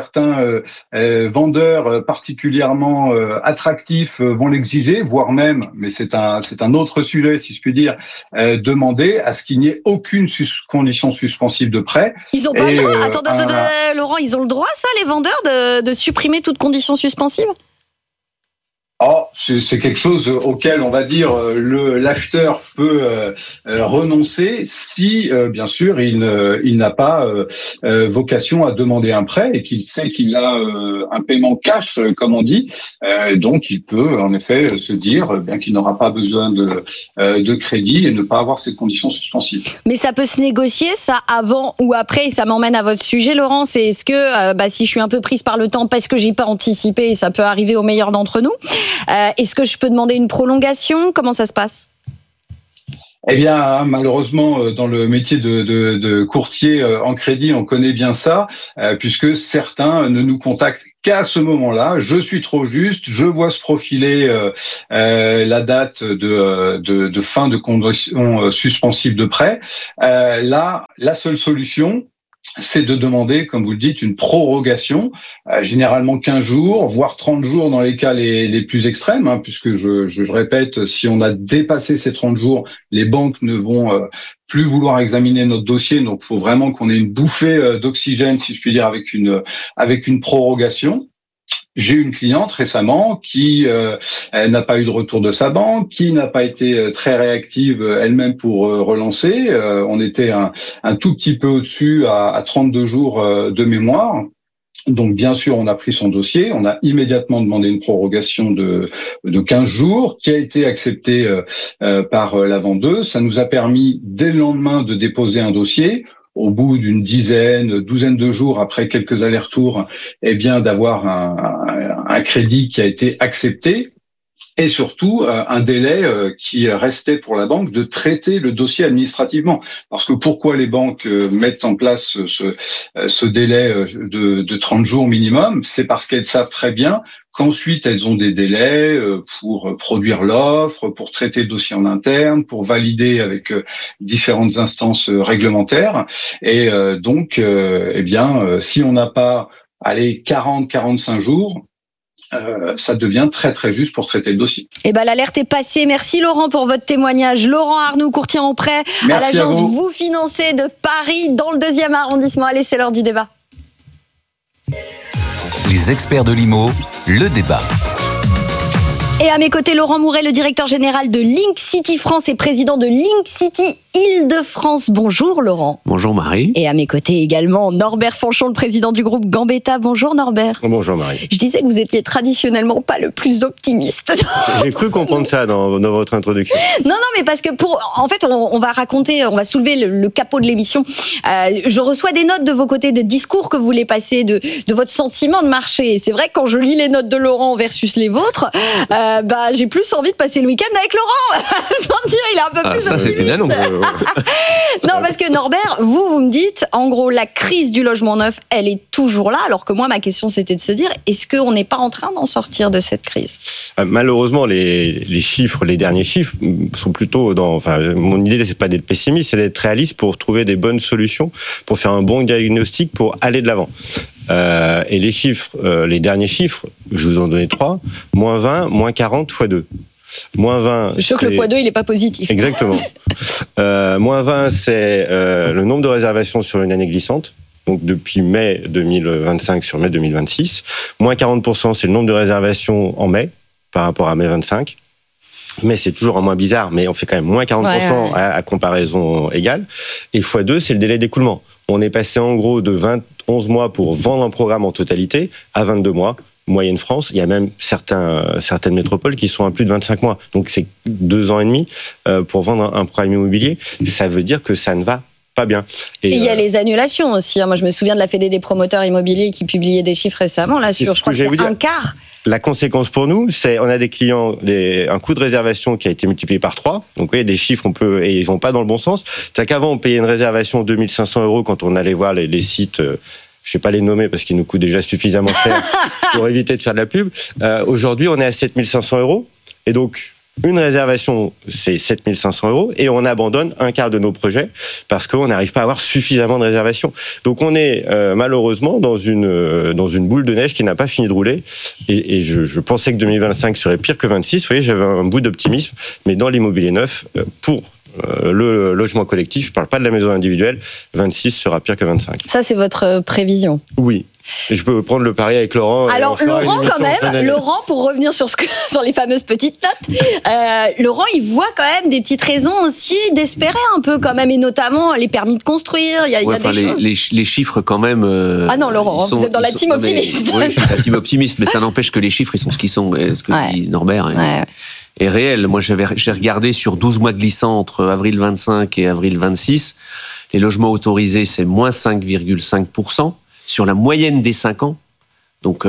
vendeurs particulièrement attractifs vont l'exiger, voire même, mais c'est un autre sujet si je puis dire, demander à ce qu'il n'y ait aucune condition suspensive de prêt. Ils ont pas le droit. Attendez, Laurent, ils ont le droit, ça, les vendeurs, de supprimer toute condition suspensive ? C'est quelque chose auquel, on va dire, l'acheteur peut renoncer si, bien sûr, il n'a pas vocation à demander un prêt et qu'il sait qu'il a un paiement cash, comme on dit. Donc, il peut, en effet, se dire bien qu'il n'aura pas besoin de crédit et ne pas avoir cette condition suspensive. Mais ça peut se négocier, ça, avant ou après, et ça m'emmène à votre sujet, Laurent. C'est est-ce que, si je suis un peu prise par le temps parce que j'ai pas anticipé, ça peut arriver au meilleur d'entre nous. Est-ce que je peux demander une prolongation ? Comment ça se passe ? Eh bien, malheureusement, dans le métier de courtier en crédit, on connaît bien ça, puisque certains ne nous contactent qu'à ce moment-là. Je suis trop juste, je vois se profiler la date de fin de condition suspensive de prêt. Là, la seule solution, c'est de demander, comme vous le dites, une prorogation, généralement 15 jours, voire 30 jours dans les cas les plus extrêmes, puisque je répète, si on a dépassé ces 30 jours, les banques ne vont plus vouloir examiner notre dossier, donc il faut vraiment qu'on ait une bouffée d'oxygène, si je puis dire, avec une prorogation. J'ai une cliente récemment qui n'a pas eu de retour de sa banque, qui n'a pas été très réactive elle-même pour relancer. On était un tout petit peu au-dessus à 32 jours de mémoire. Donc, bien sûr, on a pris son dossier. On a immédiatement demandé une prorogation de 15 jours qui a été acceptée par la vendeuse. Ça nous a permis, dès le lendemain, de déposer un dossier. Au bout d'une douzaine de jours après quelques allers-retours, d'avoir un crédit qui a été accepté et surtout un délai qui restait pour la banque de traiter le dossier administrativement. Parce que pourquoi les banques mettent en place ce délai de 30 jours minimum ? C'est parce qu'elles savent très bien qu'ensuite, elles ont des délais pour produire l'offre, pour traiter le dossier en interne, pour valider avec différentes instances réglementaires. Et donc, si on n'a pas 40-45 jours, ça devient très très juste pour traiter le dossier. L'alerte est passée. Merci Laurent pour votre témoignage. Laurent Arnoux, courtier en prêt à l'agence Vous Financez de Paris dans le 2e arrondissement. Allez, c'est l'heure du débat. Les experts de l'IMO, le débat. Et à mes côtés, Laurent Mouret, le directeur général de Link City France et président de Link City Île-de-France. Bonjour Laurent. Bonjour Marie. Et à mes côtés également, Norbert Fanchon, le président du groupe Gambetta. Bonjour Norbert. Bonjour Marie. Je disais que vous étiez traditionnellement pas le plus optimiste. J'ai cru comprendre ça dans votre introduction. Non, mais parce que en fait, on va soulever le capot de l'émission. Je reçois des notes de vos côtés, de discours que vous voulez passer, de votre sentiment de marché. Et c'est vrai que quand je lis les notes de Laurent versus les vôtres, j'ai plus envie de passer le week-end avec Laurent. Il est un peu plus ça, optimiste. c'est une annonce. Non, parce que Norbert, vous me dites, en gros, la crise du logement neuf, elle est toujours là, alors que moi, ma question, c'était de se dire, est-ce qu'on n'est pas en train d'en sortir de cette crise ? Malheureusement, les derniers chiffres sont plutôt mon idée, c'est pas d'être pessimiste, c'est d'être réaliste pour trouver des bonnes solutions, pour faire un bon diagnostic, pour aller de l'avant. Et les chiffres, les derniers chiffres, je vous en donnais 3, moins 20, moins 40, x 2. Moins 20. Je suis sûr que le x2, il n'est pas positif. Exactement. Moins 20, c'est le nombre de réservations sur une année glissante. Donc depuis mai 2025 sur mai 2026. Moins 40%, c'est le nombre de réservations en mai par rapport à mai 25. Mais c'est toujours un moins bizarre, mais on fait quand même moins 40% à comparaison égale. Et x2, c'est le délai d'écoulement. On est passé en gros de 11 mois pour vendre un programme en totalité à 22 mois. Moyenne France, il y a même certaines métropoles qui sont à plus de 25 mois. Donc c'est 2 ans et demi pour vendre un programme immobilier. Ça veut dire que ça ne va pas bien. Et il y a les annulations aussi. Moi, je me souviens de la Fédé des promoteurs immobiliers qui publiait des chiffres récemment là sur, je crois que c'est un quart. La conséquence pour nous, c'est on a des clients, un coût de réservation qui a été multiplié par 3. Donc, vous voyez, des chiffres, et ils vont pas dans le bon sens. C'est-à-dire qu'avant, on payait une réservation 2 500 € quand on allait voir les sites. Je ne vais pas les nommer parce qu'ils nous coûtent déjà suffisamment cher pour éviter de faire de la pub. Aujourd'hui, on est à 7 500 €. Et donc, une réservation, c'est 7 500 €, et on abandonne un quart de nos projets parce qu'on n'arrive pas à avoir suffisamment de réservations. Donc on est malheureusement dans une boule de neige qui n'a pas fini de rouler, et je pensais que 2025 serait pire que 26. Vous voyez, j'avais un bout d'optimisme, mais dans l'immobilier neuf, pour le logement collectif, je ne parle pas de la maison individuelle, 26 sera pire que 25. Ça, c'est votre prévision? Oui. Et je peux prendre le pari avec Laurent. Alors Laurent, quand même, Laurent, pour revenir sur les fameuses petites notes, Laurent, il voit quand même des petites raisons aussi d'espérer un peu quand même, et notamment les permis de construire. Il y a des choses. Les chiffres quand même. Ah non, Laurent, vous êtes dans la team optimiste. Oui, je suis la team optimiste, mais ça n'empêche que les chiffres, ils sont ce qu'ils sont. Et ce que dit Norbert est réel. Moi, j'ai regardé sur 12 mois glissants entre avril 25 et avril 26. Les logements autorisés, c'est moins 5,5%. Sur la moyenne des 5 ans, donc,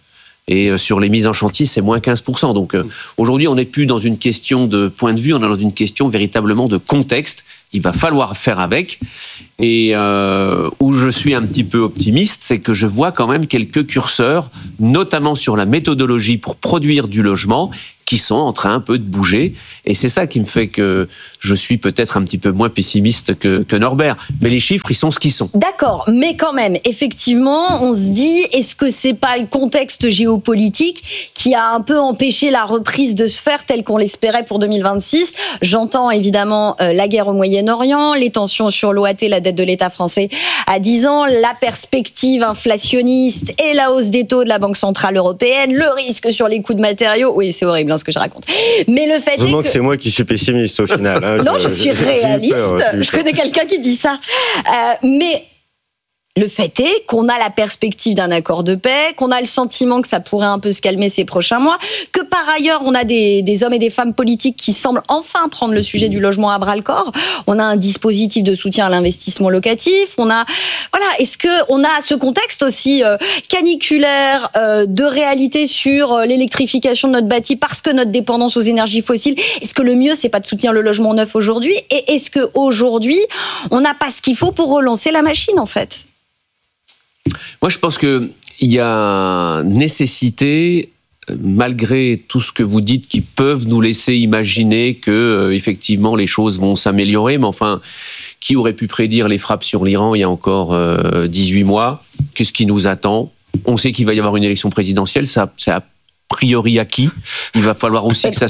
et sur les mises en chantier, c'est moins 15%. Donc aujourd'hui, on n'est plus dans une question de point de vue, on est dans une question véritablement de contexte. Il va falloir faire avec. Et où je suis un petit peu optimiste, c'est que je vois quand même quelques curseurs, notamment sur la méthodologie pour produire du logement, qui sont en train un peu de bouger. Et c'est ça qui me fait que je suis peut-être un petit peu moins pessimiste que Norbert. Mais les chiffres, ils sont ce qu'ils sont. D'accord, mais quand même, effectivement, on se dit, est-ce que c'est pas le contexte géopolitique qui a un peu empêché la reprise de se faire telle qu'on l'espérait pour 2026 ? J'entends évidemment la guerre au Moyen-Orient, les tensions sur l'OAT, la dette de l'État français à 10 ans, la perspective inflationniste et la hausse des taux de la Banque Centrale Européenne, le risque sur les coûts de matériaux. Oui, c'est horrible ce que je raconte. Mais le fait est que... c'est moi qui suis pessimiste au final. Hein. Non, je suis réaliste. Je connais quelqu'un qui dit ça. Mais le fait est qu'on a la perspective d'un accord de paix, qu'on a le sentiment que ça pourrait un peu se calmer ces prochains mois, que par ailleurs, on a des hommes et des femmes politiques qui semblent enfin prendre le sujet du logement à bras-le-corps. On a un dispositif de soutien à l'investissement locatif. Est-ce qu'on a ce contexte aussi caniculaire de réalité sur l'électrification de notre bâti parce que notre dépendance aux énergies fossiles? Est-ce que le mieux, c'est pas de soutenir le logement neuf aujourd'hui? Et est-ce qu'aujourd'hui, on n'a pas ce qu'il faut pour relancer la machine, en fait? Moi, je pense qu'il y a nécessité, malgré tout ce que vous dites, qui peuvent nous laisser imaginer que, effectivement, les choses vont s'améliorer. Mais enfin, qui aurait pu prédire les frappes sur l'Iran il y a encore 18 mois? Qu'est-ce qui nous attend? On sait qu'il va y avoir une élection présidentielle, ça, c'est a priori acquis. Il va falloir aussi que ça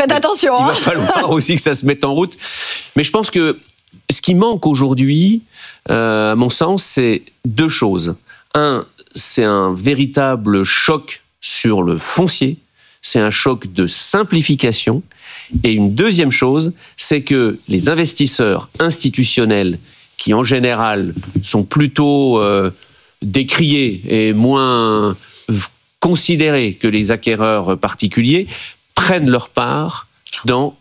se mette en route. Mais je pense que ce qui manque aujourd'hui, à mon sens, c'est deux choses. Un, c'est un véritable choc sur le foncier, c'est un choc de simplification. Et une deuxième chose, c'est que les investisseurs institutionnels, qui en général sont plutôt décriés et moins considérés que les acquéreurs particuliers, prennent leur part dans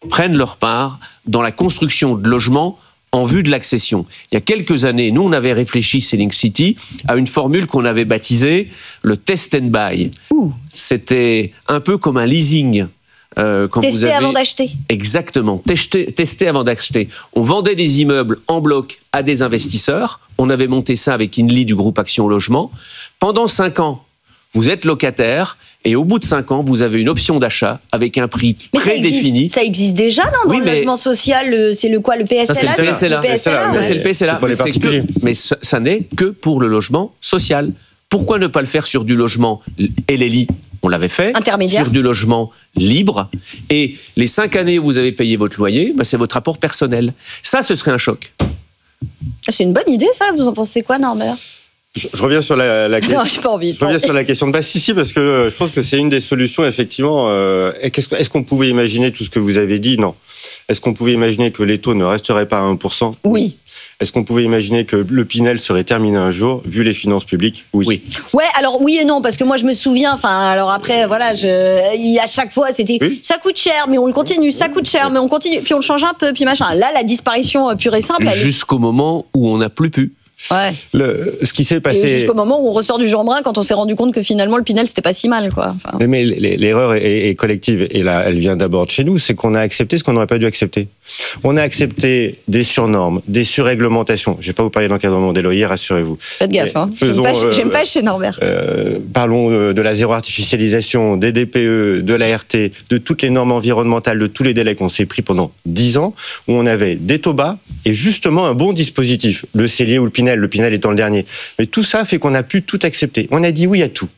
la construction de logements en vue de l'accession. Il y a quelques années, nous, on avait réfléchi, Selling City, à une formule qu'on avait baptisée le test and buy. C'était un peu comme un leasing. Tester avant d'acheter. Exactement, tester avant d'acheter. On vendait des immeubles en bloc à des investisseurs. On avait monté ça avec Inly du groupe Action Logement. Pendant 5 ans, vous êtes locataire et au bout de 5 ans, vous avez une option d'achat avec un prix prédéfini. Ça existe déjà dans le logement social, c'est le PSLA? Ça, c'est le PSLA. Ça, c'est le PSLA. Mais ça n'est que pour le logement social. Pourquoi ne pas le faire sur du logement LLI? On l'avait fait. Sur du logement libre. Et les 5 années où vous avez payé votre loyer, c'est votre rapport personnel. Ça, ce serait un choc. C'est une bonne idée, ça. Vous en pensez quoi, Norbert? Je reviens sur la question. Non, j'ai pas envie. Je reviens sur la question de base. Si, parce que je pense que c'est une des solutions, effectivement. Est-ce qu'on pouvait imaginer tout ce que vous avez dit? Non. Est-ce qu'on pouvait imaginer que les taux ne resteraient pas à 1%? Oui. Est-ce qu'on pouvait imaginer que le Pinel serait terminé un jour, vu les finances publiques? Oui. Ouais, alors oui et non, parce que moi je me souviens, alors après, voilà, à chaque fois c'était ça coûte cher, mais on le continue, ça coûte cher, mais on continue, puis on le change un peu, puis machin. Là, la disparition pure et simple. Jusqu'au moment où on n'a plus pu. Ouais. Ce qui s'est passé. Et jusqu'au moment où on ressort du Jean Brun, quand on s'est rendu compte que finalement le Pinel c'était pas si mal, quoi. Enfin... Mais l'erreur est collective, et là, elle vient d'abord de chez nous, c'est qu'on a accepté ce qu'on n'aurait pas dû accepter. On a accepté des surnormes, des surréglementations. Je vais pas vous parler d'encadrement des loyers, rassurez-vous. Faites gaffe, hein. J'aime pas chez Norbert. Parlons de la zéro artificialisation, des DPE, de l'ART, de toutes les normes environnementales, de tous les délais qu'on s'est pris pendant 10 ans, où on avait des taux bas et justement un bon dispositif, le Cellier ou le Pinel étant le dernier. Mais tout ça fait qu'on a pu tout accepter. On a dit oui à tout.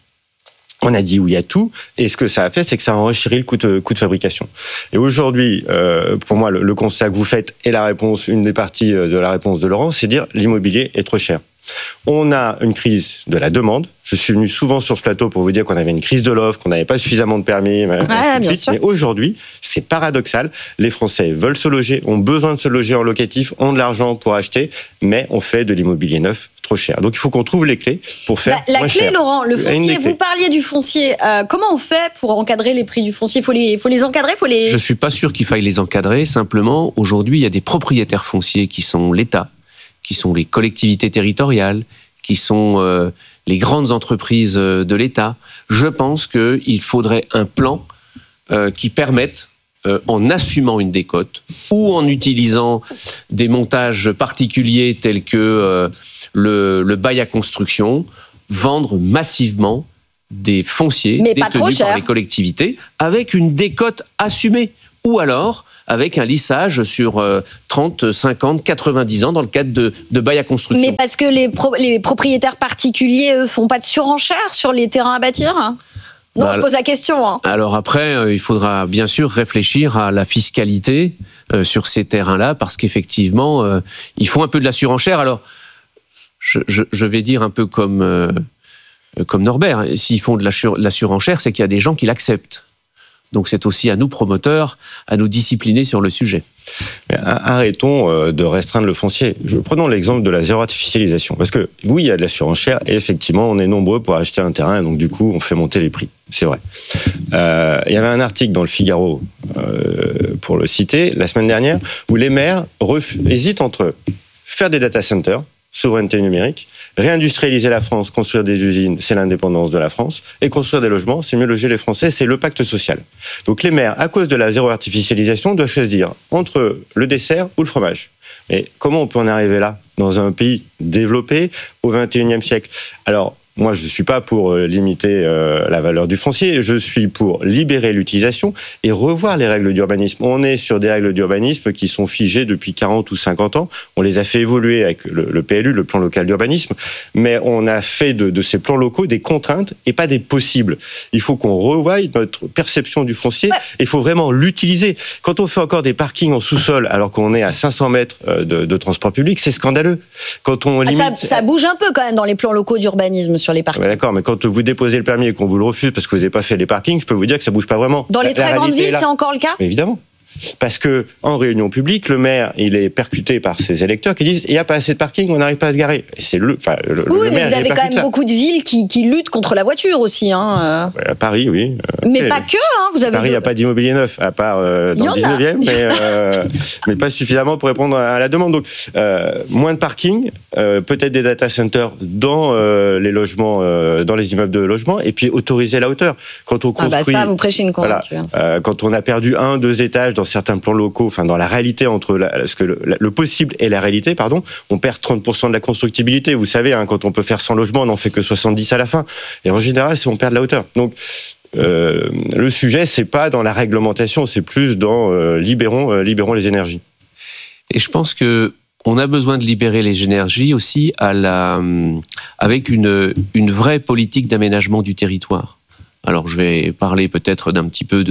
Et ce que ça a fait, c'est que ça a enrichi le coût de fabrication. Et aujourd'hui, pour moi, le constat que vous faites est la réponse, une des parties de la réponse de Laurent, c'est dire l'immobilier est trop cher. On a une crise de la demande. Je suis venu souvent sur ce plateau pour vous dire qu'on avait une crise de l'offre, qu'on n'avait pas suffisamment de permis. Bien sûr. Mais aujourd'hui, c'est paradoxal. Les Français veulent se loger, ont besoin de se loger en locatif, ont de l'argent pour acheter, mais on fait de l'immobilier neuf trop cher. Donc il faut qu'on trouve les clés pour faire la moins clé, cher. Laurent, le foncier. Vous parliez du foncier. Comment on fait pour encadrer les prix du foncier ? Il faut les encadrer, Je suis pas sûr qu'il faille les encadrer. Simplement, aujourd'hui, il y a des propriétaires fonciers qui sont l'État, qui sont les collectivités territoriales, qui sont les grandes entreprises de l'État. Je pense qu'il faudrait un plan qui permette, en assumant une décote ou en utilisant des montages particuliers tels que le bail à construction, vendre massivement des fonciers détenus par les collectivités avec une décote assumée. Ou alors avec un lissage sur 30, 50, 90 ans dans le cadre de bail à construction. Mais parce que les propriétaires particuliers, eux, font pas de surenchère sur les terrains à bâtir ? Non, je pose la question. Alors après, il faudra bien sûr réfléchir à la fiscalité sur ces terrains-là, parce qu'effectivement, ils font un peu de la surenchère. Alors, je vais dire un peu comme Norbert, s'ils font de la surenchère, c'est qu'il y a des gens qui l'acceptent. Donc c'est aussi à nous, promoteurs, à nous discipliner sur le sujet. Arrêtons de restreindre le foncier. Prenons l'exemple de la zéro artificialisation. Parce que oui, il y a de la surenchère et effectivement, on est nombreux pour acheter un terrain et donc du coup, on fait monter les prix. C'est vrai. Il y avait un article dans le Figaro, pour le citer, la semaine dernière, où les maires hésitent entre faire des data centers, souveraineté numérique, réindustrialiser la France, construire des usines, c'est l'indépendance de la France, et construire des logements, c'est mieux loger les Français, c'est le pacte social. Donc les maires, à cause de la zéro artificialisation, doivent choisir entre le dessert ou le fromage. Mais comment on peut en arriver là, dans un pays développé au XXIe siècle ? Alors, moi, je ne suis pas pour limiter la valeur du foncier, je suis pour libérer l'utilisation et revoir les règles d'urbanisme. On est sur des règles d'urbanisme qui sont figées depuis 40 ou 50 ans. On les a fait évoluer avec le PLU, le plan local d'urbanisme, mais on a fait de ces plans locaux des contraintes et pas des possibles. Il faut qu'on revoie notre perception du foncier et il faut vraiment l'utiliser. Quand on fait encore des parkings en sous-sol alors qu'on est à 500 mètres de transport public, c'est scandaleux. Quand on limite... ça bouge un peu quand même dans les plans locaux d'urbanisme sur les parkings. D'accord, mais quand vous déposez le permis et qu'on vous le refuse parce que vous n'avez pas fait les parkings, je peux vous dire que ça bouge pas vraiment. Dans les très grandes villes, c'est encore le cas ? Évidemment. Parce que en réunion publique, le maire, il est percuté par ses électeurs qui disent il n'y a pas assez de parking, on n'arrive pas à se garer. Et c'est le oui, maire, mais vous avez quand même beaucoup de villes qui luttent contre la voiture aussi. À Paris, oui. Mais pas que. Vous avez Paris, il n'y a pas d'immobilier neuf, à part dans le 19e, mais pas suffisamment pour répondre à la demande. Donc, moins de parking, peut-être des data centers dans les logements, dans les immeubles de logement, et puis autoriser la hauteur. Quand on construit, ça, vous prêchez une convaincue. Voilà, quand on a perdu 1-2 étages dans certains plans locaux, enfin dans la réalité entre le possible et la réalité, pardon, on perd 30% de la constructibilité. Vous savez, quand on peut faire 100 logements, on n'en fait que 70 à la fin. Et en général, c'est on perd de la hauteur. Donc, le sujet, c'est pas dans la réglementation, c'est plus dans libérons les énergies. Et je pense que on a besoin de libérer les énergies aussi avec une vraie politique d'aménagement du territoire. Alors, je vais parler peut-être d'un petit peu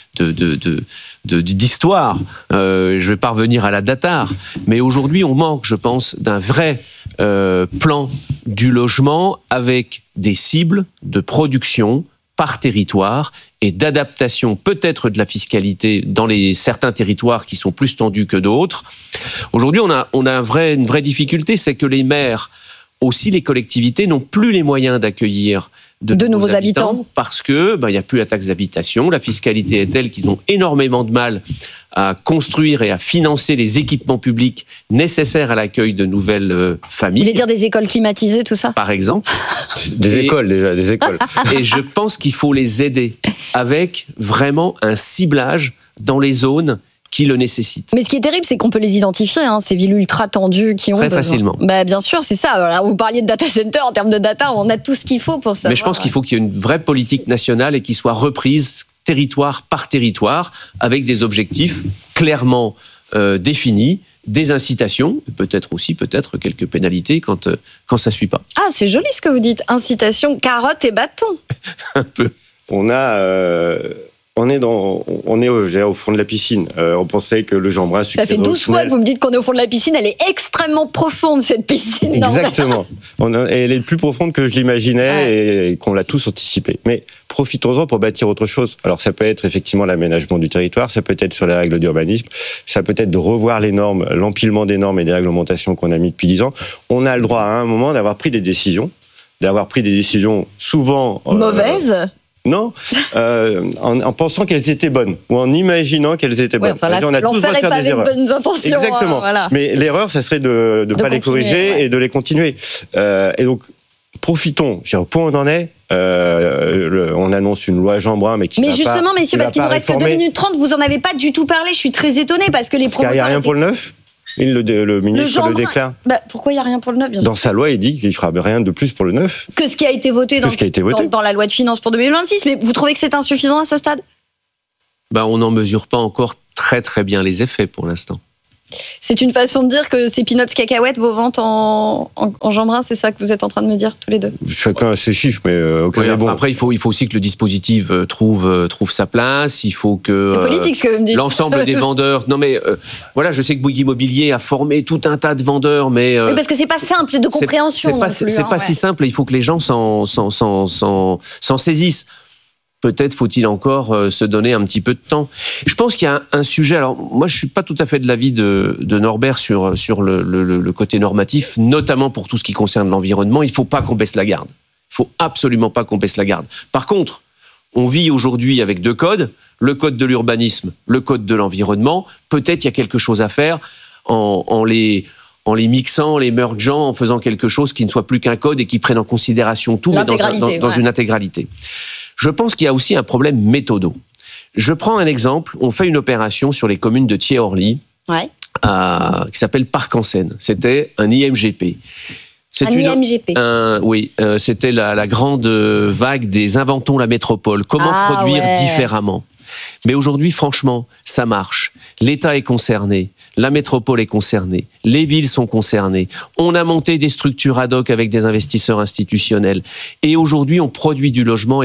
d'histoire. Je vais pas revenir à la datar, mais aujourd'hui, on manque, je pense, d'un vrai plan du logement avec des cibles de production par territoire et d'adaptation peut-être de la fiscalité dans certains territoires qui sont plus tendus que d'autres. Aujourd'hui, on a une vraie difficulté, c'est que les maires, aussi les collectivités, n'ont plus les moyens d'accueillir de nouveaux habitants parce que il y a plus la taxe d'habitation, la fiscalité est telle qu'ils ont énormément de mal à construire et à financer les équipements publics nécessaires à l'accueil de nouvelles familles. Vous voulez dire des écoles climatisées, tout ça ? Par exemple. Des écoles. Et je pense qu'il faut les aider avec vraiment un ciblage dans les zones qui le nécessitent. Mais ce qui est terrible, c'est qu'on peut les identifier, ces villes ultra tendues qui ont très besoin. Facilement. Bien sûr, c'est ça. Alors, vous parliez de data center, en termes de data, on a tout ce qu'il faut pour ça. Mais je pense qu'il faut qu'il y ait une vraie politique nationale et qui soit reprise territoire par territoire avec des objectifs clairement définis, des incitations, peut-être quelques pénalités quand ça ne suit pas. Ah, c'est joli ce que vous dites. Incitation, carotte et bâton. Un peu. On est au fond de la piscine. On pensait que le Jeanbrun... Ça fait 12 fois que vous me dites qu'on est au fond de la piscine. Elle est extrêmement profonde, cette piscine. Exactement. Elle est plus profonde que je l'imaginais et qu'on l'a tous anticipé. Mais profitons-en pour bâtir autre chose. Alors ça peut être effectivement l'aménagement du territoire, ça peut être sur les règles d'urbanisme, ça peut être de revoir les normes, l'empilement des normes et des réglementations qu'on a mis depuis 10 ans. On a le droit à un moment d'avoir pris des décisions souvent... mauvaises Non, en pensant qu'elles étaient bonnes ou en imaginant qu'elles étaient bonnes. On a tous le droit de faire des erreurs. Bonnes intentions. Exactement. Mais l'erreur, ça serait de ne pas les corriger et de les continuer. Et donc, profitons. Au point où on en est, on annonce une loi Jeanbrun, mais qui Mais justement, messieurs, parce qu'il nous reste que 2 minutes 30, vous en avez pas du tout parlé. Je suis très étonnée parce que les promoteurs. Il n'y a rien pour le 9 ? Le ministre le déclare. Pourquoi il n'y a rien pour le 9 Dans sa loi, il dit qu'il ne fera rien de plus pour le 9. Que ce qui a été voté dans la loi de finances pour 2026. Mais vous trouvez que c'est insuffisant à ce stade ? On n'en mesure pas encore très très bien les effets pour l'instant. C'est une façon de dire que c'est peanuts cacahuètes vos ventes en Jeanbrun, c'est ça que vous êtes en train de me dire tous les deux ? Chacun a ses chiffres, mais Après, il faut aussi que le dispositif trouve sa place. Il faut que c'est politique ce que vous me dites. L'ensemble des vendeurs. Non mais je sais que Bouygues Immobilier a formé tout un tas de vendeurs, mais parce que c'est pas simple de compréhension. C'est pas si simple. Il faut que les gens s'en saisissent. Peut-être faut-il encore se donner un petit peu de temps. Je pense qu'il y a un sujet. Alors moi, je suis pas tout à fait de l'avis de Norbert sur le côté normatif, notamment pour tout ce qui concerne l'environnement. Il faut pas qu'on baisse la garde. Il faut absolument pas qu'on baisse la garde. Par contre, on vit aujourd'hui avec 2 codes, le code de l'urbanisme, le code de l'environnement. Peut-être il y a quelque chose à faire en les mixant, les mergeant, en faisant quelque chose qui ne soit plus qu'un code et qui prenne en considération tout, mais dans une intégralité. Je pense qu'il y a aussi un problème méthodo. Je prends un exemple. On fait une opération sur les communes de Thiers-Orly, qui s'appelle Parc en Seine. C'était un IMGP. IMGP. C'était la grande vague des inventons la métropole. Comment produire différemment ? Mais aujourd'hui, franchement, ça marche. L'État est concerné, la métropole est concernée, les villes sont concernées. On a monté des structures ad hoc avec des investisseurs institutionnels. Et aujourd'hui, on produit du logement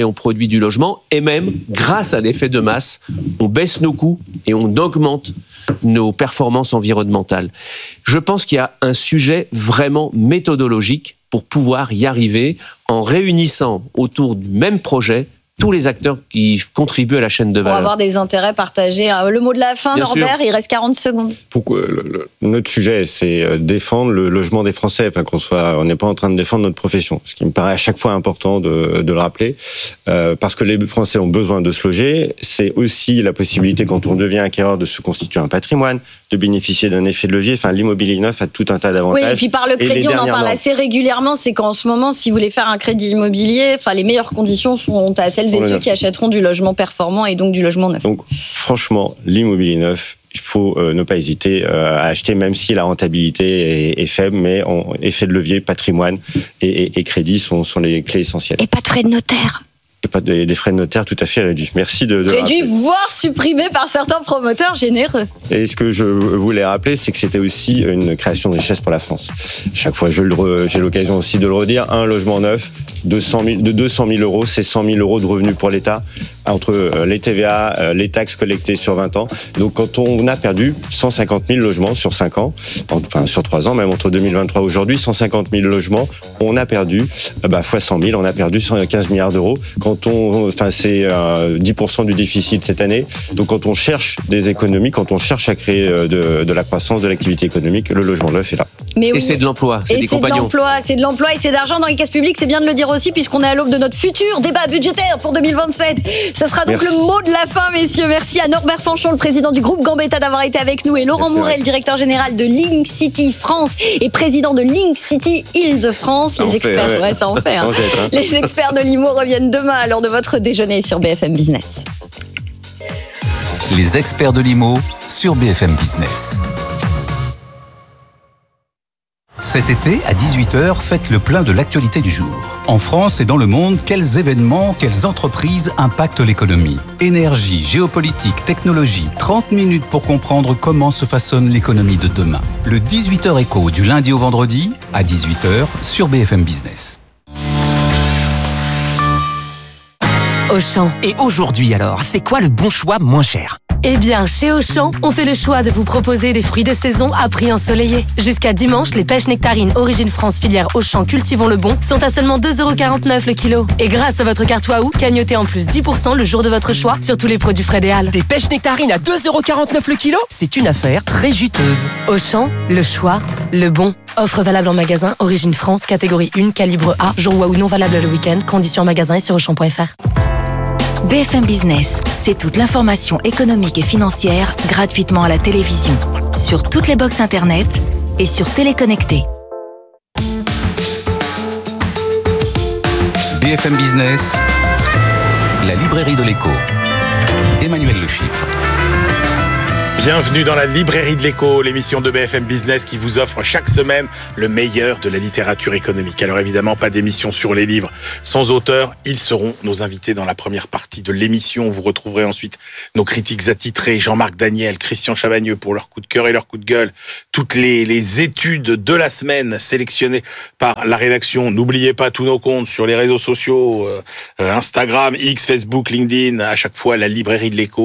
et même, grâce à l'effet de masse, on baisse nos coûts et on augmente nos performances environnementales. Je pense qu'il y a un sujet vraiment méthodologique pour pouvoir y arriver en réunissant autour du même projet tous les acteurs qui contribuent à la chaîne de valeur. Pour avoir des intérêts partagés. Le mot de la fin, Norbert, il reste 40 secondes. Pourquoi notre sujet, c'est défendre le logement des Français, on n'est pas en train de défendre notre profession, ce qui me paraît à chaque fois important de le rappeler, parce que les Français ont besoin de se loger. C'est aussi la possibilité, quand on devient acquéreur, de se constituer un patrimoine, de bénéficier d'un effet de levier. L'immobilier neuf a tout un tas d'avantages. Oui, et puis par le crédit, on en parle assez régulièrement, c'est qu'en ce moment, si vous voulez faire un crédit immobilier, les meilleures conditions sont à celles et ceux qui achèteront du logement performant et donc du logement neuf. Donc franchement, l'immobilier neuf, il faut ne pas hésiter à acheter, même si la rentabilité est faible, mais effet de levier, patrimoine et crédit sont les clés essentielles. Et pas de frais de notaire. Et pas des frais de notaire tout à fait réduits. Merci de réduits, voire supprimés par certains promoteurs généreux. Et ce que je voulais rappeler, c'est que c'était aussi une création de richesse pour la France. Chaque fois, j'ai l'occasion aussi de le redire, un logement neuf, de 200 000 euros, c'est 100 000 euros de revenus pour l'État, entre les TVA, les taxes collectées sur 20 ans. Donc quand on a perdu 150 000 logements sur 5 ans, enfin sur 3 ans, même entre 2023 et aujourd'hui, 150 000 logements, on a perdu, fois 100 000, on a perdu 15 milliards d'euros. C'est 10% du déficit cette année. Donc quand on cherche des économies, quand on cherche à créer de la croissance, de l'activité économique, le logement neuf est là. Mais et c'est de l'emploi, c'est des compagnons. C'est de l'emploi et c'est d'argent dans les caisses publiques. C'est bien de le dire aussi puisqu'on est à l'aube de notre futur débat budgétaire pour 2027. Ce sera donc le mot de la fin, messieurs. Merci à Norbert Fanchon, le président du groupe Gambetta, d'avoir été avec nous, et Laurent Mouret, le directeur général de Link City France et président de Link City Île-de-France. Les experts, ça en fait. Les experts de l'IMO reviennent demain à l'heure de votre déjeuner sur BFM Business. Les experts de l'IMO sur BFM Business. Cet été, à 18h, faites le plein de l'actualité du jour. En France et dans le monde, quels événements, quelles entreprises impactent l'économie ? Énergie, géopolitique, technologie, 30 minutes pour comprendre comment se façonne l'économie de demain. Le 18h Écho du lundi au vendredi, à 18h, sur BFM Business. Auchan. Et aujourd'hui alors, c'est quoi le bon choix moins cher ? Eh bien, chez Auchan, on fait le choix de vous proposer des fruits de saison à prix ensoleillé. Jusqu'à dimanche, les pêches nectarines Origine France filière Auchan Cultivons le Bon sont à seulement 2,49€ le kilo. Et grâce à votre carte Waouh, cagnotez en plus 10% le jour de votre choix sur tous les produits frais des Halles. Des pêches nectarines à 2,49€ le kilo ? C'est une affaire très juteuse. Auchan, le choix, le bon. Offre valable en magasin, Origine France, catégorie 1, calibre A, jour Waouh non valable le week-end, conditions en magasin et sur Auchan.fr. BFM Business, c'est toute l'information économique et financière gratuitement à la télévision, sur toutes les box internet et sur Téléconnecté. BFM Business, la librairie de l'écho. Emmanuel Le Chypre. Bienvenue dans la librairie de l'écho, l'émission de BFM Business qui vous offre chaque semaine le meilleur de la littérature économique. Alors évidemment, pas d'émission sur les livres sans auteur. Ils seront nos invités dans la première partie de l'émission. Vous retrouverez ensuite nos critiques attitrés, Jean-Marc Daniel, Christian Chavagneux pour leur coup de cœur et leur coup de gueule. Toutes les études de la semaine sélectionnées par la rédaction. N'oubliez pas tous nos comptes sur les réseaux sociaux, Instagram, X, Facebook, LinkedIn. À chaque fois, la librairie de l'écho